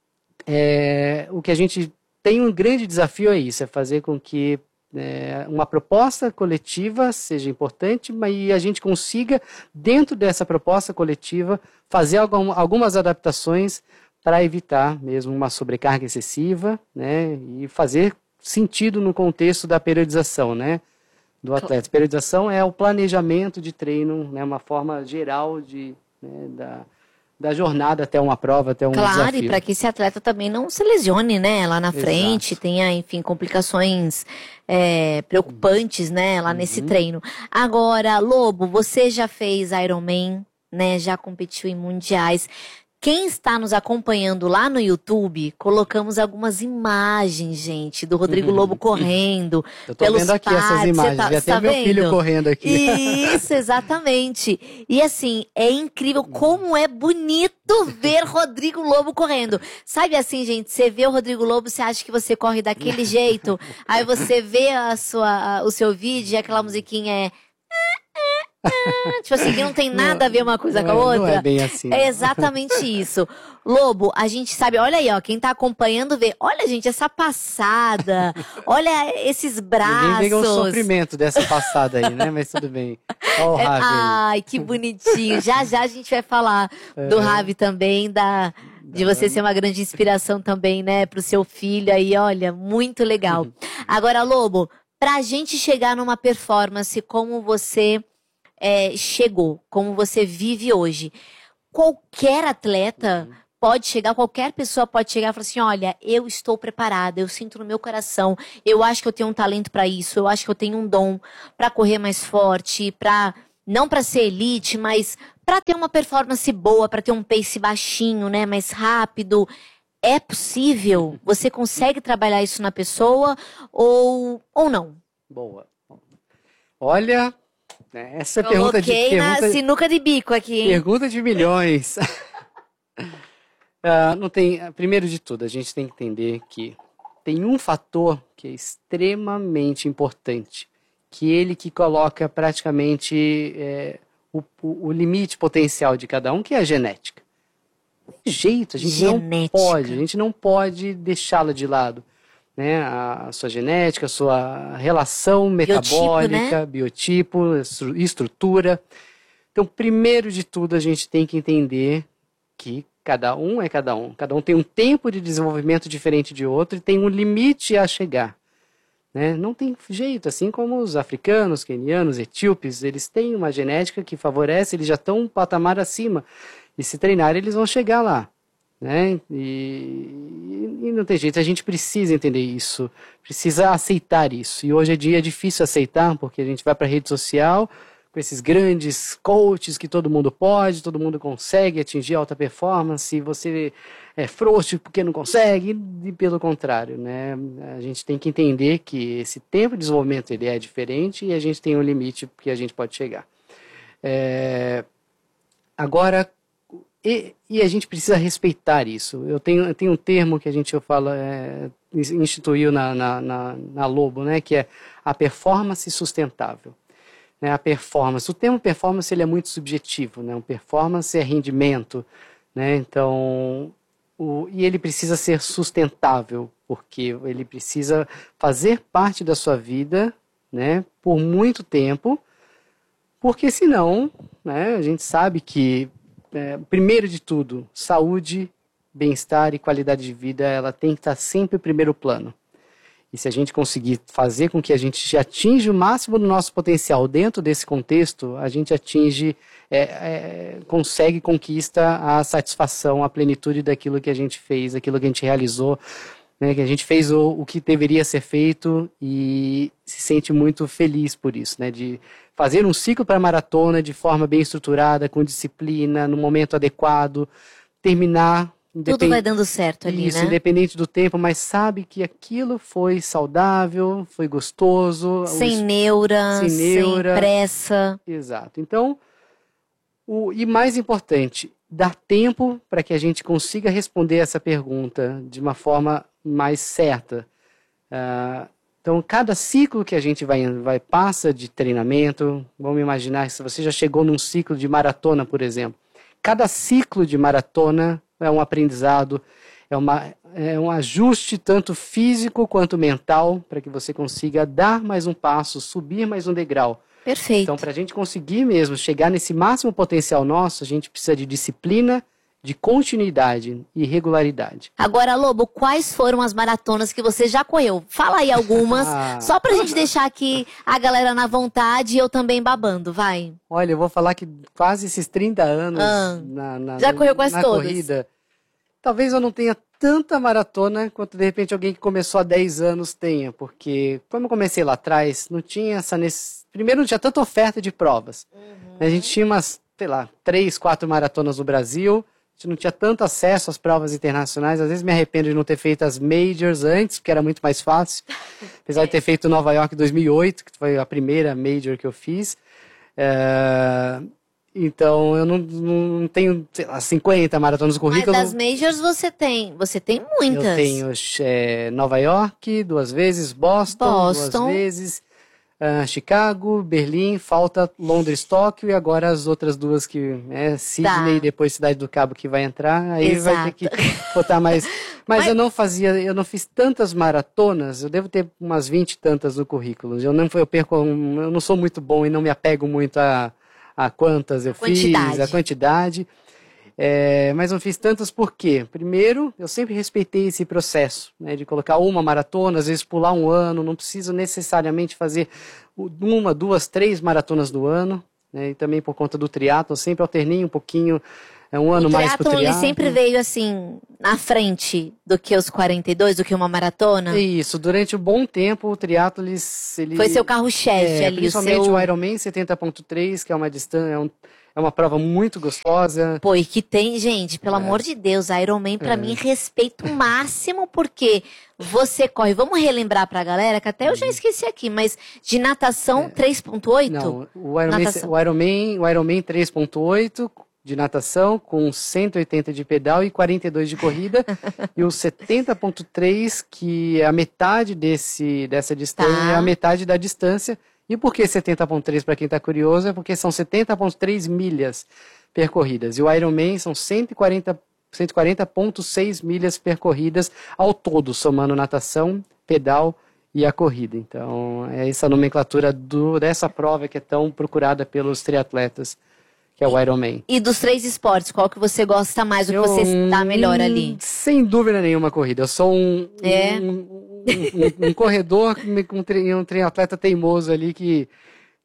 é, o que a gente tem um grande desafio é isso, é fazer com que é, uma proposta coletiva seja importante, mas a gente consiga, dentro dessa proposta coletiva, fazer algum, algumas adaptações para evitar mesmo uma sobrecarga excessiva, né? E fazer sentido no contexto da periodização, né? Do atleta. Periodização é o planejamento de treino, né? Uma forma geral de, né, da, da jornada até uma prova, até um claro, desafio. Claro, e para que esse atleta também não se lesione, né, lá na Exato. frente, tenha, enfim, complicações é, preocupantes, né, lá uhum. nesse treino. Agora, Lobo, você já fez Ironman, né, já competiu em mundiais. Quem está nos acompanhando lá no YouTube, colocamos algumas imagens, gente, do Rodrigo Lobo correndo. Eu tô pelos vendo aqui parques. essas imagens, tá, vi até tá meu vendo? filho correndo aqui. Isso, exatamente. E assim, é incrível como é bonito ver Rodrigo Lobo correndo. Sabe assim, gente, você vê o Rodrigo Lobo, você acha que você corre daquele jeito, aí você vê a sua, a, o seu vídeo e aquela musiquinha é... tipo assim, que não tem nada a ver uma coisa não com a é, outra. Não é bem assim. É exatamente isso. Lobo, a gente sabe, olha aí, ó, quem tá acompanhando vê, olha, gente, essa passada, olha esses braços. Ninguém pegou o sofrimento dessa passada aí, né? Mas tudo bem. Ó o É, Ravi aí. ai, que bonitinho. Já já a gente vai falar do Ravi também, da, de você ser uma grande inspiração também, né, pro seu filho aí, olha, muito legal. Agora, Lobo, pra gente chegar numa performance como você é, chegou, como você vive hoje, qualquer atleta pode chegar, qualquer pessoa pode chegar e falar assim, olha, eu estou preparada, eu sinto no meu coração, eu acho que eu tenho um talento para isso, eu acho que eu tenho um dom para correr mais forte, para não para ser elite, mas para ter uma performance boa, para ter um pace baixinho, né, mais rápido. É possível? Você consegue trabalhar isso na pessoa ou, ou não? Boa. Olha, né, essa é pergunta de Coloquei na pergunta, sinuca de bico aqui, hein? pergunta de milhões. Uh, não tem, primeiro de tudo, a gente tem que entender que tem um fator que é extremamente importante, que ele que coloca praticamente é, o, o, o limite potencial de cada um, que é a genética. Tem jeito, a gente Genética. não pode, a gente não pode deixá-la de lado. Né? A, a sua genética, a sua relação metabólica, biotipo, né? biotipo, estrutura. Então, primeiro de tudo, a gente tem que entender que cada um é cada um. Cada um tem um tempo de desenvolvimento diferente de outro e tem um limite a chegar. Né? Não tem jeito, assim como os africanos, quenianos, etíopes, eles têm uma genética que favorece, eles já estão um patamar acima. E se treinar, eles vão chegar lá. né? E, e não tem jeito, a gente precisa entender isso, precisa aceitar isso. E hoje em dia é difícil aceitar, porque a gente vai para a rede social com esses grandes coaches que todo mundo pode, todo mundo consegue atingir alta performance, e você é frouxo porque não consegue, e pelo contrário, né? A gente tem que entender que esse tempo de desenvolvimento ele é diferente e a gente tem um limite que a gente pode chegar. É, agora, e, e a gente precisa respeitar isso. Eu tenho, eu tenho um termo que a gente eu falo, é, instituiu na, na, na, na Lobo, né, que é a performance sustentável. Né, a performance, o termo performance ele é muito subjetivo, né, um performance é rendimento, né, então, o, e ele precisa ser sustentável, porque ele precisa fazer parte da sua vida, né, por muito tempo, porque senão, né, a gente sabe que, é, primeiro de tudo, saúde, bem-estar e qualidade de vida, ela tem que estar sempre em primeiro plano. E se a gente conseguir fazer com que a gente atinja o máximo do nosso potencial dentro desse contexto, a gente atinge, é, é, consegue, conquista a satisfação, a plenitude daquilo que a gente fez, daquilo que a gente realizou, né, que a gente fez o, o que deveria ser feito e se sente muito feliz por isso, né, de fazer um ciclo para a maratona de forma bem estruturada, com disciplina, no momento adequado, terminar... Tudo vai dando certo ali, isso, né? Independente do tempo, mas sabe que aquilo foi saudável, foi gostoso. Sem o... neura, sem neura, sem pressa. Exato. Então, o... e mais importante, dar tempo para que a gente consiga responder essa pergunta de uma forma mais certa. Uh, então, cada ciclo que a gente vai, vai passa de treinamento, vamos imaginar se você já chegou num ciclo de maratona, por exemplo. Cada ciclo de maratona é um aprendizado, é, uma, é um ajuste tanto físico quanto mental para que você consiga dar mais um passo, subir mais um degrau. Perfeito. Então, para a gente conseguir mesmo chegar nesse máximo potencial nosso, a gente precisa de disciplina, de continuidade e regularidade. Agora, Lobo, quais foram as maratonas que você já correu? Fala aí algumas, ah. só pra gente deixar aqui a galera na vontade e eu também babando, vai. Olha, eu vou falar que quase esses trinta anos ah. na, na, já correu quase na todas. corrida. Talvez eu não tenha tanta maratona quanto, de repente, alguém que começou há dez anos tenha, porque quando eu comecei lá atrás, não tinha essa... Nesse... Primeiro, não tinha tanta oferta de provas. Uhum. A gente tinha umas, sei lá, três, quatro maratonas no Brasil, a gente não tinha tanto acesso às provas internacionais, às vezes me arrependo de não ter feito as majors antes, porque era muito mais fácil, apesar de ter feito Nova York em dois mil e oito, que foi a primeira major que eu fiz. É... Então, eu não, não tenho, sei lá, cinquenta maratonas no currículo. Mas das majors você tem, você tem muitas. Eu tenho é, Nova York, duas vezes, Boston, Boston. duas vezes, uh, Chicago, Berlim, falta Londres, Tóquio e agora as outras duas que é Sydney tá. e depois Cidade do Cabo que vai entrar. Aí Exato. vai ter que botar mais. Mas, Mas eu não fazia, eu não fiz tantas maratonas, eu devo ter umas vinte e tantas no currículo. Eu não, eu perco, eu não sou muito bom e não me apego muito a a quantas eu quantidade. fiz, a quantidade, é, mas não fiz tantas por quê? Primeiro, eu sempre respeitei esse processo, né, de colocar uma maratona, às vezes pular um ano, não preciso necessariamente fazer uma, duas, três maratonas do ano, né, e também por conta do triatlo, eu sempre alternei um pouquinho, é um ano mais pro triatlo. O triatlon, ele sempre veio assim, na frente do que os quarenta e dois, do que uma maratona? É isso, durante um bom tempo o triatlo, ele... ele foi seu carro-chefe é, ali, principalmente o seu... o Ironman setenta ponto três, que é uma distância, é, um, é uma prova muito gostosa. Pô, e que tem, gente, pelo é. amor de Deus, a Ironman pra é. mim respeito máximo, porque você corre, vamos relembrar pra galera, que até eu já esqueci aqui, mas de natação é. três ponto oito? Não, o Ironman, o Ironman, o Ironman três ponto oito... de natação, com cento e oitenta de pedal e quarenta e dois de corrida, e o setenta ponto três, que é a metade desse, dessa distância, tá. é a metade da distância. E por que setenta ponto três, para quem está curioso, é porque são setenta ponto três milhas percorridas, e o Ironman são cento e quarenta ponto seis milhas percorridas ao todo, somando natação, pedal e a corrida. Então, é essa nomenclatura do, dessa prova que é tão procurada pelos triatletas, que é o Ironman. E dos três esportes, qual que você gosta mais, o que eu, você está melhor ali? Sem dúvida nenhuma, corrida. Eu sou um, é. um, um, um, um corredor, um, um triatleta teimoso ali que,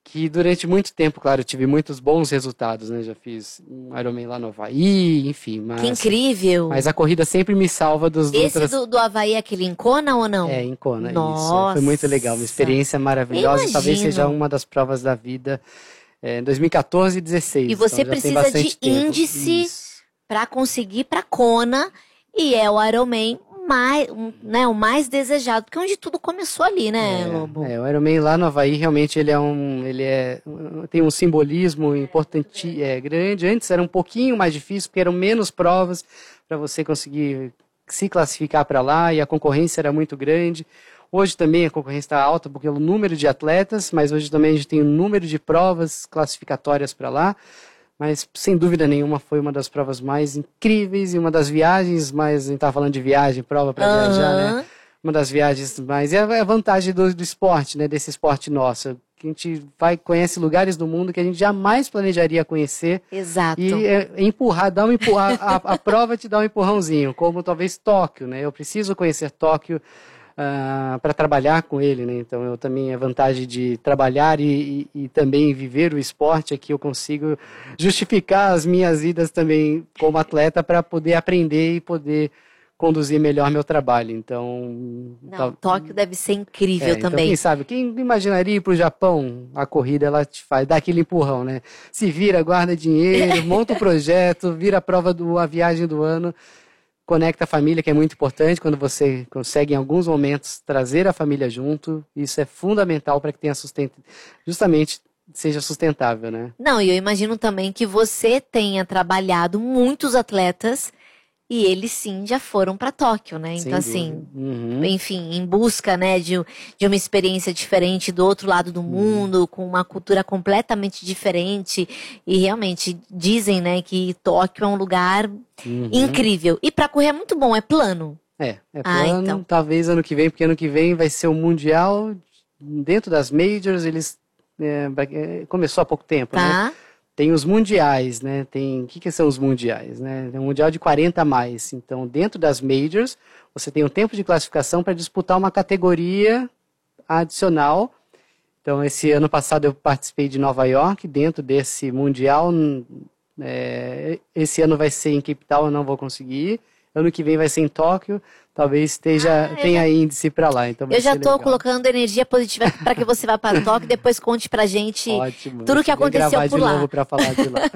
que durante muito tempo, claro, eu tive muitos bons resultados, né? Já fiz um Ironman lá no Havaí, enfim. Mas, que incrível! Mas a corrida sempre me salva dos Esse outras... do, do Havaí é aquele em Kona ou não? É, em Kona, Nossa. isso. Foi muito legal, uma experiência maravilhosa. Imagino. Talvez seja uma das provas da vida. É, em dois mil e quatorze e dezesseis. E você então já tem precisa de bastante tempo. índice Isso. para conseguir para Kona, e é o Ironman mais, um, né, o mais desejado, porque é onde tudo começou ali, né, Lobo? É, o Ironman lá no Havaí realmente ele é um, ele é, tem um simbolismo importante, é, grande. Antes era um pouquinho mais difícil, porque eram menos provas para você conseguir se classificar para lá, e a concorrência era muito grande. Hoje também a concorrência está alta porque é o número de atletas, mas hoje também a gente tem um número de provas classificatórias para lá. Mas, sem dúvida nenhuma, foi uma das provas mais incríveis e uma das viagens mais... A gente estava falando de viagem, prova para Aham. viajar, né? Uma das viagens mais... É a vantagem do, do esporte, né? Desse esporte nosso. Que a gente vai, conhece lugares do mundo que a gente jamais planejaria conhecer. Exato. E é, empurrar, dar um empurrar... a, a prova te dá um empurrãozinho, como talvez Tóquio, né? Eu preciso conhecer Tóquio Uh, para trabalhar com ele, né? Então eu também a vantagem de trabalhar e, e, e também viver o esporte é que eu consigo justificar as minhas idas também como atleta para poder aprender e poder conduzir melhor meu trabalho. Então, Não, tal... Tóquio deve ser incrível é, então, também. quem sabe, quem imaginaria ir para o Japão, a corrida ela te faz, dá aquele empurrão, né? Se vira, guarda dinheiro, monta o projeto, vira a prova do a viagem do ano. Conecta a família, que é muito importante, quando você consegue em alguns momentos trazer a família junto, isso é fundamental para que tenha sustento, justamente seja sustentável, né? Não, e eu imagino também que você tenha trabalhado muitos atletas e eles sim já foram para Tóquio, né? Sem Então assim, uhum. enfim, em busca, né, de, de uma experiência diferente do outro lado do mundo, uhum. com uma cultura completamente diferente, e realmente dizem, né, que Tóquio é um lugar uhum. incrível. E para correr é muito bom, é plano. É, é Ah, plano, então. talvez ano que vem, porque ano que vem vai ser o Mundial, dentro das Majors, eles é, vai- é, começou há pouco tempo, né? Tá? Tem os mundiais, né? Tem, o que, que são os mundiais, né? Tem um mundial de quarenta a mais. Então, dentro das majors, você tem um tempo de classificação para disputar uma categoria adicional. Então, esse ano passado eu participei de Nova York, dentro desse mundial. hum, é, esse ano vai ser em Cape Town, eu não vou conseguir. Ano que vem vai ser em Tóquio. Talvez esteja, eu tenha índice para lá. Então vai Eu já ser tô legal. colocando energia positiva para que você vá para Tóquio e depois conte pra gente Ótimo. tudo o que Vou aconteceu gravar por de lá. novo para falar de lá.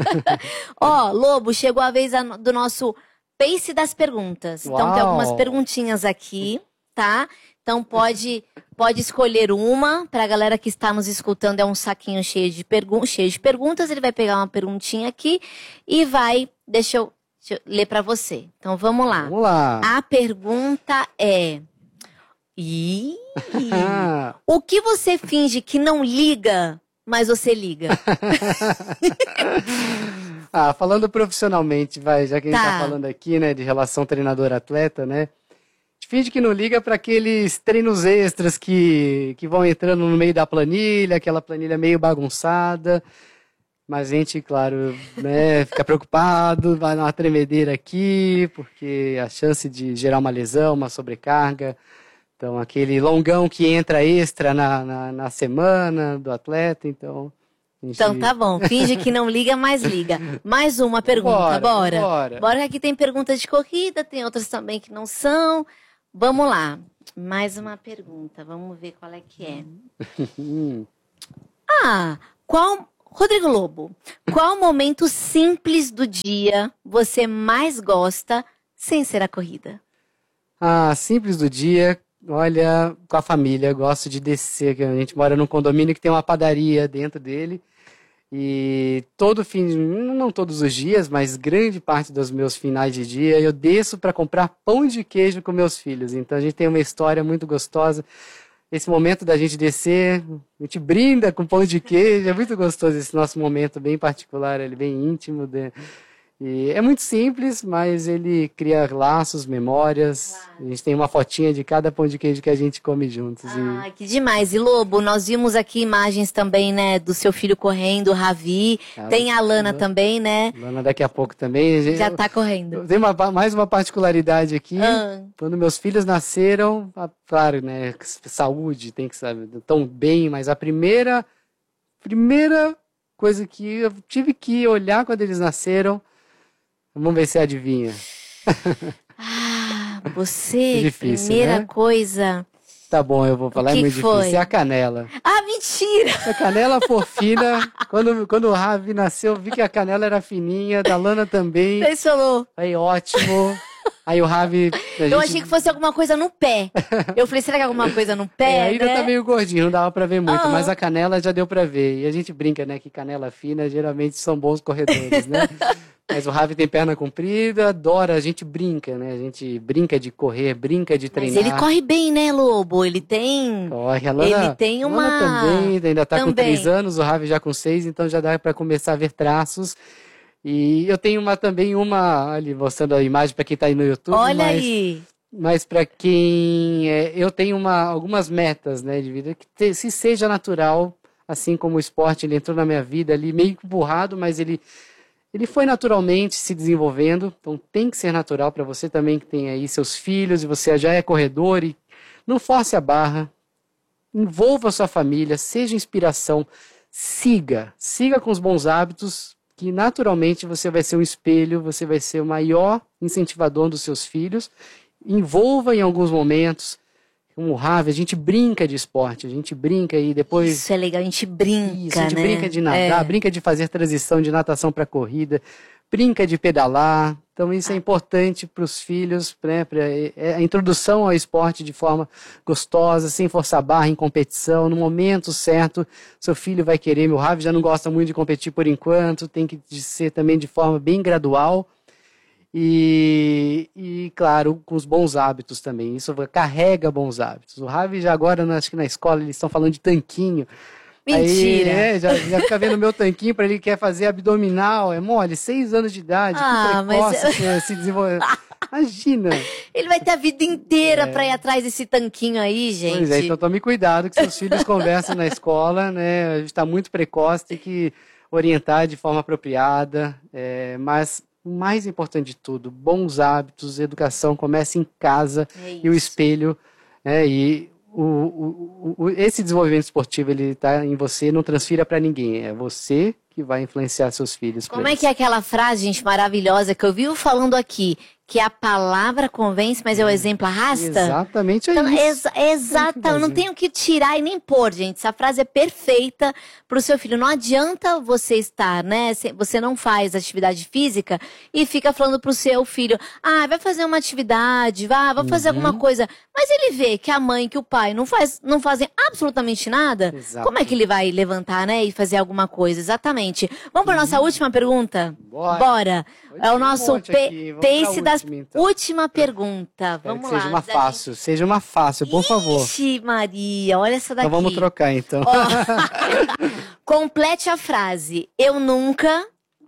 Ó, Lobo, chegou a vez a no- do nosso Pace das perguntas. Então tem Uau. algumas perguntinhas aqui, tá? Então pode pode escolher uma. Pra galera que está nos escutando, é um saquinho cheio de, pergun cheio de perguntas. Ele vai pegar uma perguntinha aqui e vai... Deixa eu, deixa eu ler pra você. Então vamos lá. Vamos lá. A pergunta é... Ih, o que você finge que não liga, mas você liga? Ah, falando profissionalmente, vai, já que a gente Tá. tá falando aqui, né, de relação treinador-atleta, né? A gente finge que não liga para aqueles treinos extras que, que vão entrando no meio da planilha, aquela planilha meio bagunçada. Mas a gente, claro, né, fica preocupado, vai dar uma tremedeira aqui, porque a chance de gerar uma lesão, uma sobrecarga. Então, aquele longão que entra extra na, na, na semana do atleta, então... a gente- Então tá bom, finge que não liga, mas liga. Mais uma pergunta, Bora, bora. bora. Bora que aqui tem perguntas de corrida, tem outras também que não são. Vamos lá. Mais uma pergunta, vamos ver qual é que é. Hum. Ah, qual... Rodrigo Lobo, qual momento simples do dia você mais gosta sem ser a corrida? Ah, simples do dia, olha, com a família, gosto de descer, que a gente mora num condomínio que tem uma padaria dentro dele, e todo fim, não todos os dias, mas grande parte dos meus finais de dia, eu desço para comprar pão de queijo com meus filhos, então a gente tem uma história muito gostosa. Esse momento da gente descer, a gente brinda com pão de queijo, é muito gostoso esse nosso momento bem particular, ele bem íntimo. né? E é muito simples, mas ele cria laços, memórias. A gente tem uma fotinha de cada pão de queijo que a gente come juntos. e- Ai, que demais. E Lobo, nós vimos aqui imagens também, né, do seu filho correndo, o Ravi. Ah, Tem a Lana Lana. também, né? Lana daqui a pouco também. a gente- Já tá correndo. Tem uma, mais uma particularidade aqui. Ah. Quando meus filhos nasceram, a- claro, né, saúde, tem que saber, tão bem, mas a primeira primeira coisa que eu tive que olhar quando eles nasceram, vamos ver se adivinha. Ah, você, É difícil, primeira né? coisa... Tá bom, eu vou falar, que é muito que foi? difícil. É a canela. Ah, mentira! A canela for fina. Quando, quando o Ravi nasceu, eu vi que a canela era fininha, da Lana também. Você falou. Aí, ótimo. Aí o Ravi... a Eu gente- achei que fosse alguma coisa no pé. Eu falei, será que é alguma coisa no pé, É, ainda né? tá meio gordinho, não dava pra ver muito, Ah. mas a canela já deu pra ver. E a gente brinca, né, que canela fina geralmente são bons corredores, né? Mas o Ravi tem perna comprida, adora, a gente brinca, né? A gente brinca de correr, brinca de Mas treinar. ele corre bem, né, Lobo? Ele tem... Corre, a Lana, Ele tem a Lana uma... também, ainda tá com Também. três anos, o Ravi já com seis, então já dá pra começar a ver traços. E eu tenho uma também, uma, ali, mostrando a imagem pra quem tá aí no YouTube. Olha mas... aí. Mas para quem... É, eu tenho uma, algumas metas, né, de vida, que te- se seja natural, assim como o esporte, ele entrou na minha vida ali meio empurrado, mas ele, ele foi naturalmente se desenvolvendo, então tem que ser natural para você também que tem aí seus filhos e você já é corredor e não force a barra, envolva a sua família, seja inspiração, siga, siga com os bons hábitos, que naturalmente você vai ser um espelho, você vai ser o maior incentivador dos seus filhos. Envolva em alguns momentos, como o Ravi, a gente brinca de esporte, a gente brinca e depois... Isso é legal, a gente brinca, Isso, a gente né? brinca de nadar, É. brinca de fazer transição de natação para corrida, brinca de pedalar, então isso é importante para os filhos, né, pra, é a introdução ao esporte de forma gostosa, sem forçar a barra em competição, no momento certo, seu filho vai querer, meu Ravi já não gosta muito de competir por enquanto, tem que ser também de forma bem gradual, E, e, claro, com os bons hábitos também. Isso carrega bons hábitos. O Ravi já agora, acho que na escola, eles estão falando de tanquinho. Mentira! Aí, é, já, já fica vendo o meu tanquinho para ele quer fazer abdominal. É mole, seis anos de idade, Ah, que mas- precoce, assim, se desenvolver. Imagina! Ele vai ter a vida inteira pra ir atrás desse tanquinho aí, gente. Pois é, então tome cuidado que seus filhos conversam na escola, né? A gente está muito precoce, tem que orientar de forma apropriada, é, mas o mais importante de tudo, bons hábitos, educação começa em casa É e o espelho, né? E o, o, o, esse desenvolvimento esportivo ele está em você, não transfira para ninguém, é você que vai influenciar seus filhos. Como é que é aquela frase, gente, maravilhosa que eu vivo falando aqui? Que a palavra convence, mas é o exemplo arrasta? Exatamente é Então, isso. exa exata, eu não tenho que tirar e nem pôr, gente. Essa frase é perfeita pro seu filho. Não adianta você estar, né? se- Você não faz atividade física e fica falando pro seu filho, ah, vai fazer uma atividade, vá, vai fazer Uhum. alguma coisa. Mas ele vê que a mãe, que o pai não, faz, não fazem absolutamente nada. Exato. Como é que ele vai levantar, né? E fazer alguma coisa? Exatamente. Vamos pra nossa última pergunta? Bora. Bora. É o um nosso monte pe- aqui, vamos pra pace das última, então. última pergunta. Espero Vamos que lá. seja uma antes da fácil, seja uma fácil, por favor. Ixi, Maria, olha essa daqui. Então vamos trocar, então. Ó, complete a frase. Eu nunca.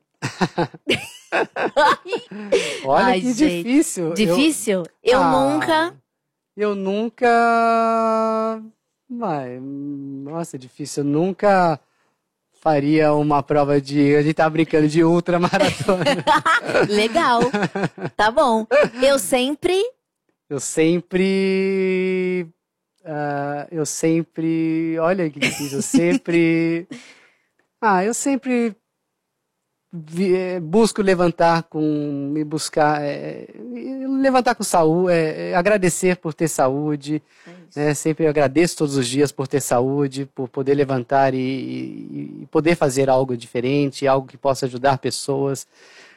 Olha Ai, que gente. difícil. Eu- Difícil? Eu, Ah, nunca. Eu nunca. Vai, nossa, difícil. Eu nunca faria uma prova de. A gente tá brincando de ultramaratona. Legal. Tá bom. Eu sempre. Eu sempre. ah, eu sempre. Olha que difícil. Eu sempre. Ah, eu sempre. vi- eh, busco levantar com. Me buscar. eh, levantar com saúde. eh, eh, agradecer por ter saúde. né? Sempre agradeço todos os dias por ter saúde, por poder levantar e, e- e poder fazer algo diferente, algo que possa ajudar pessoas.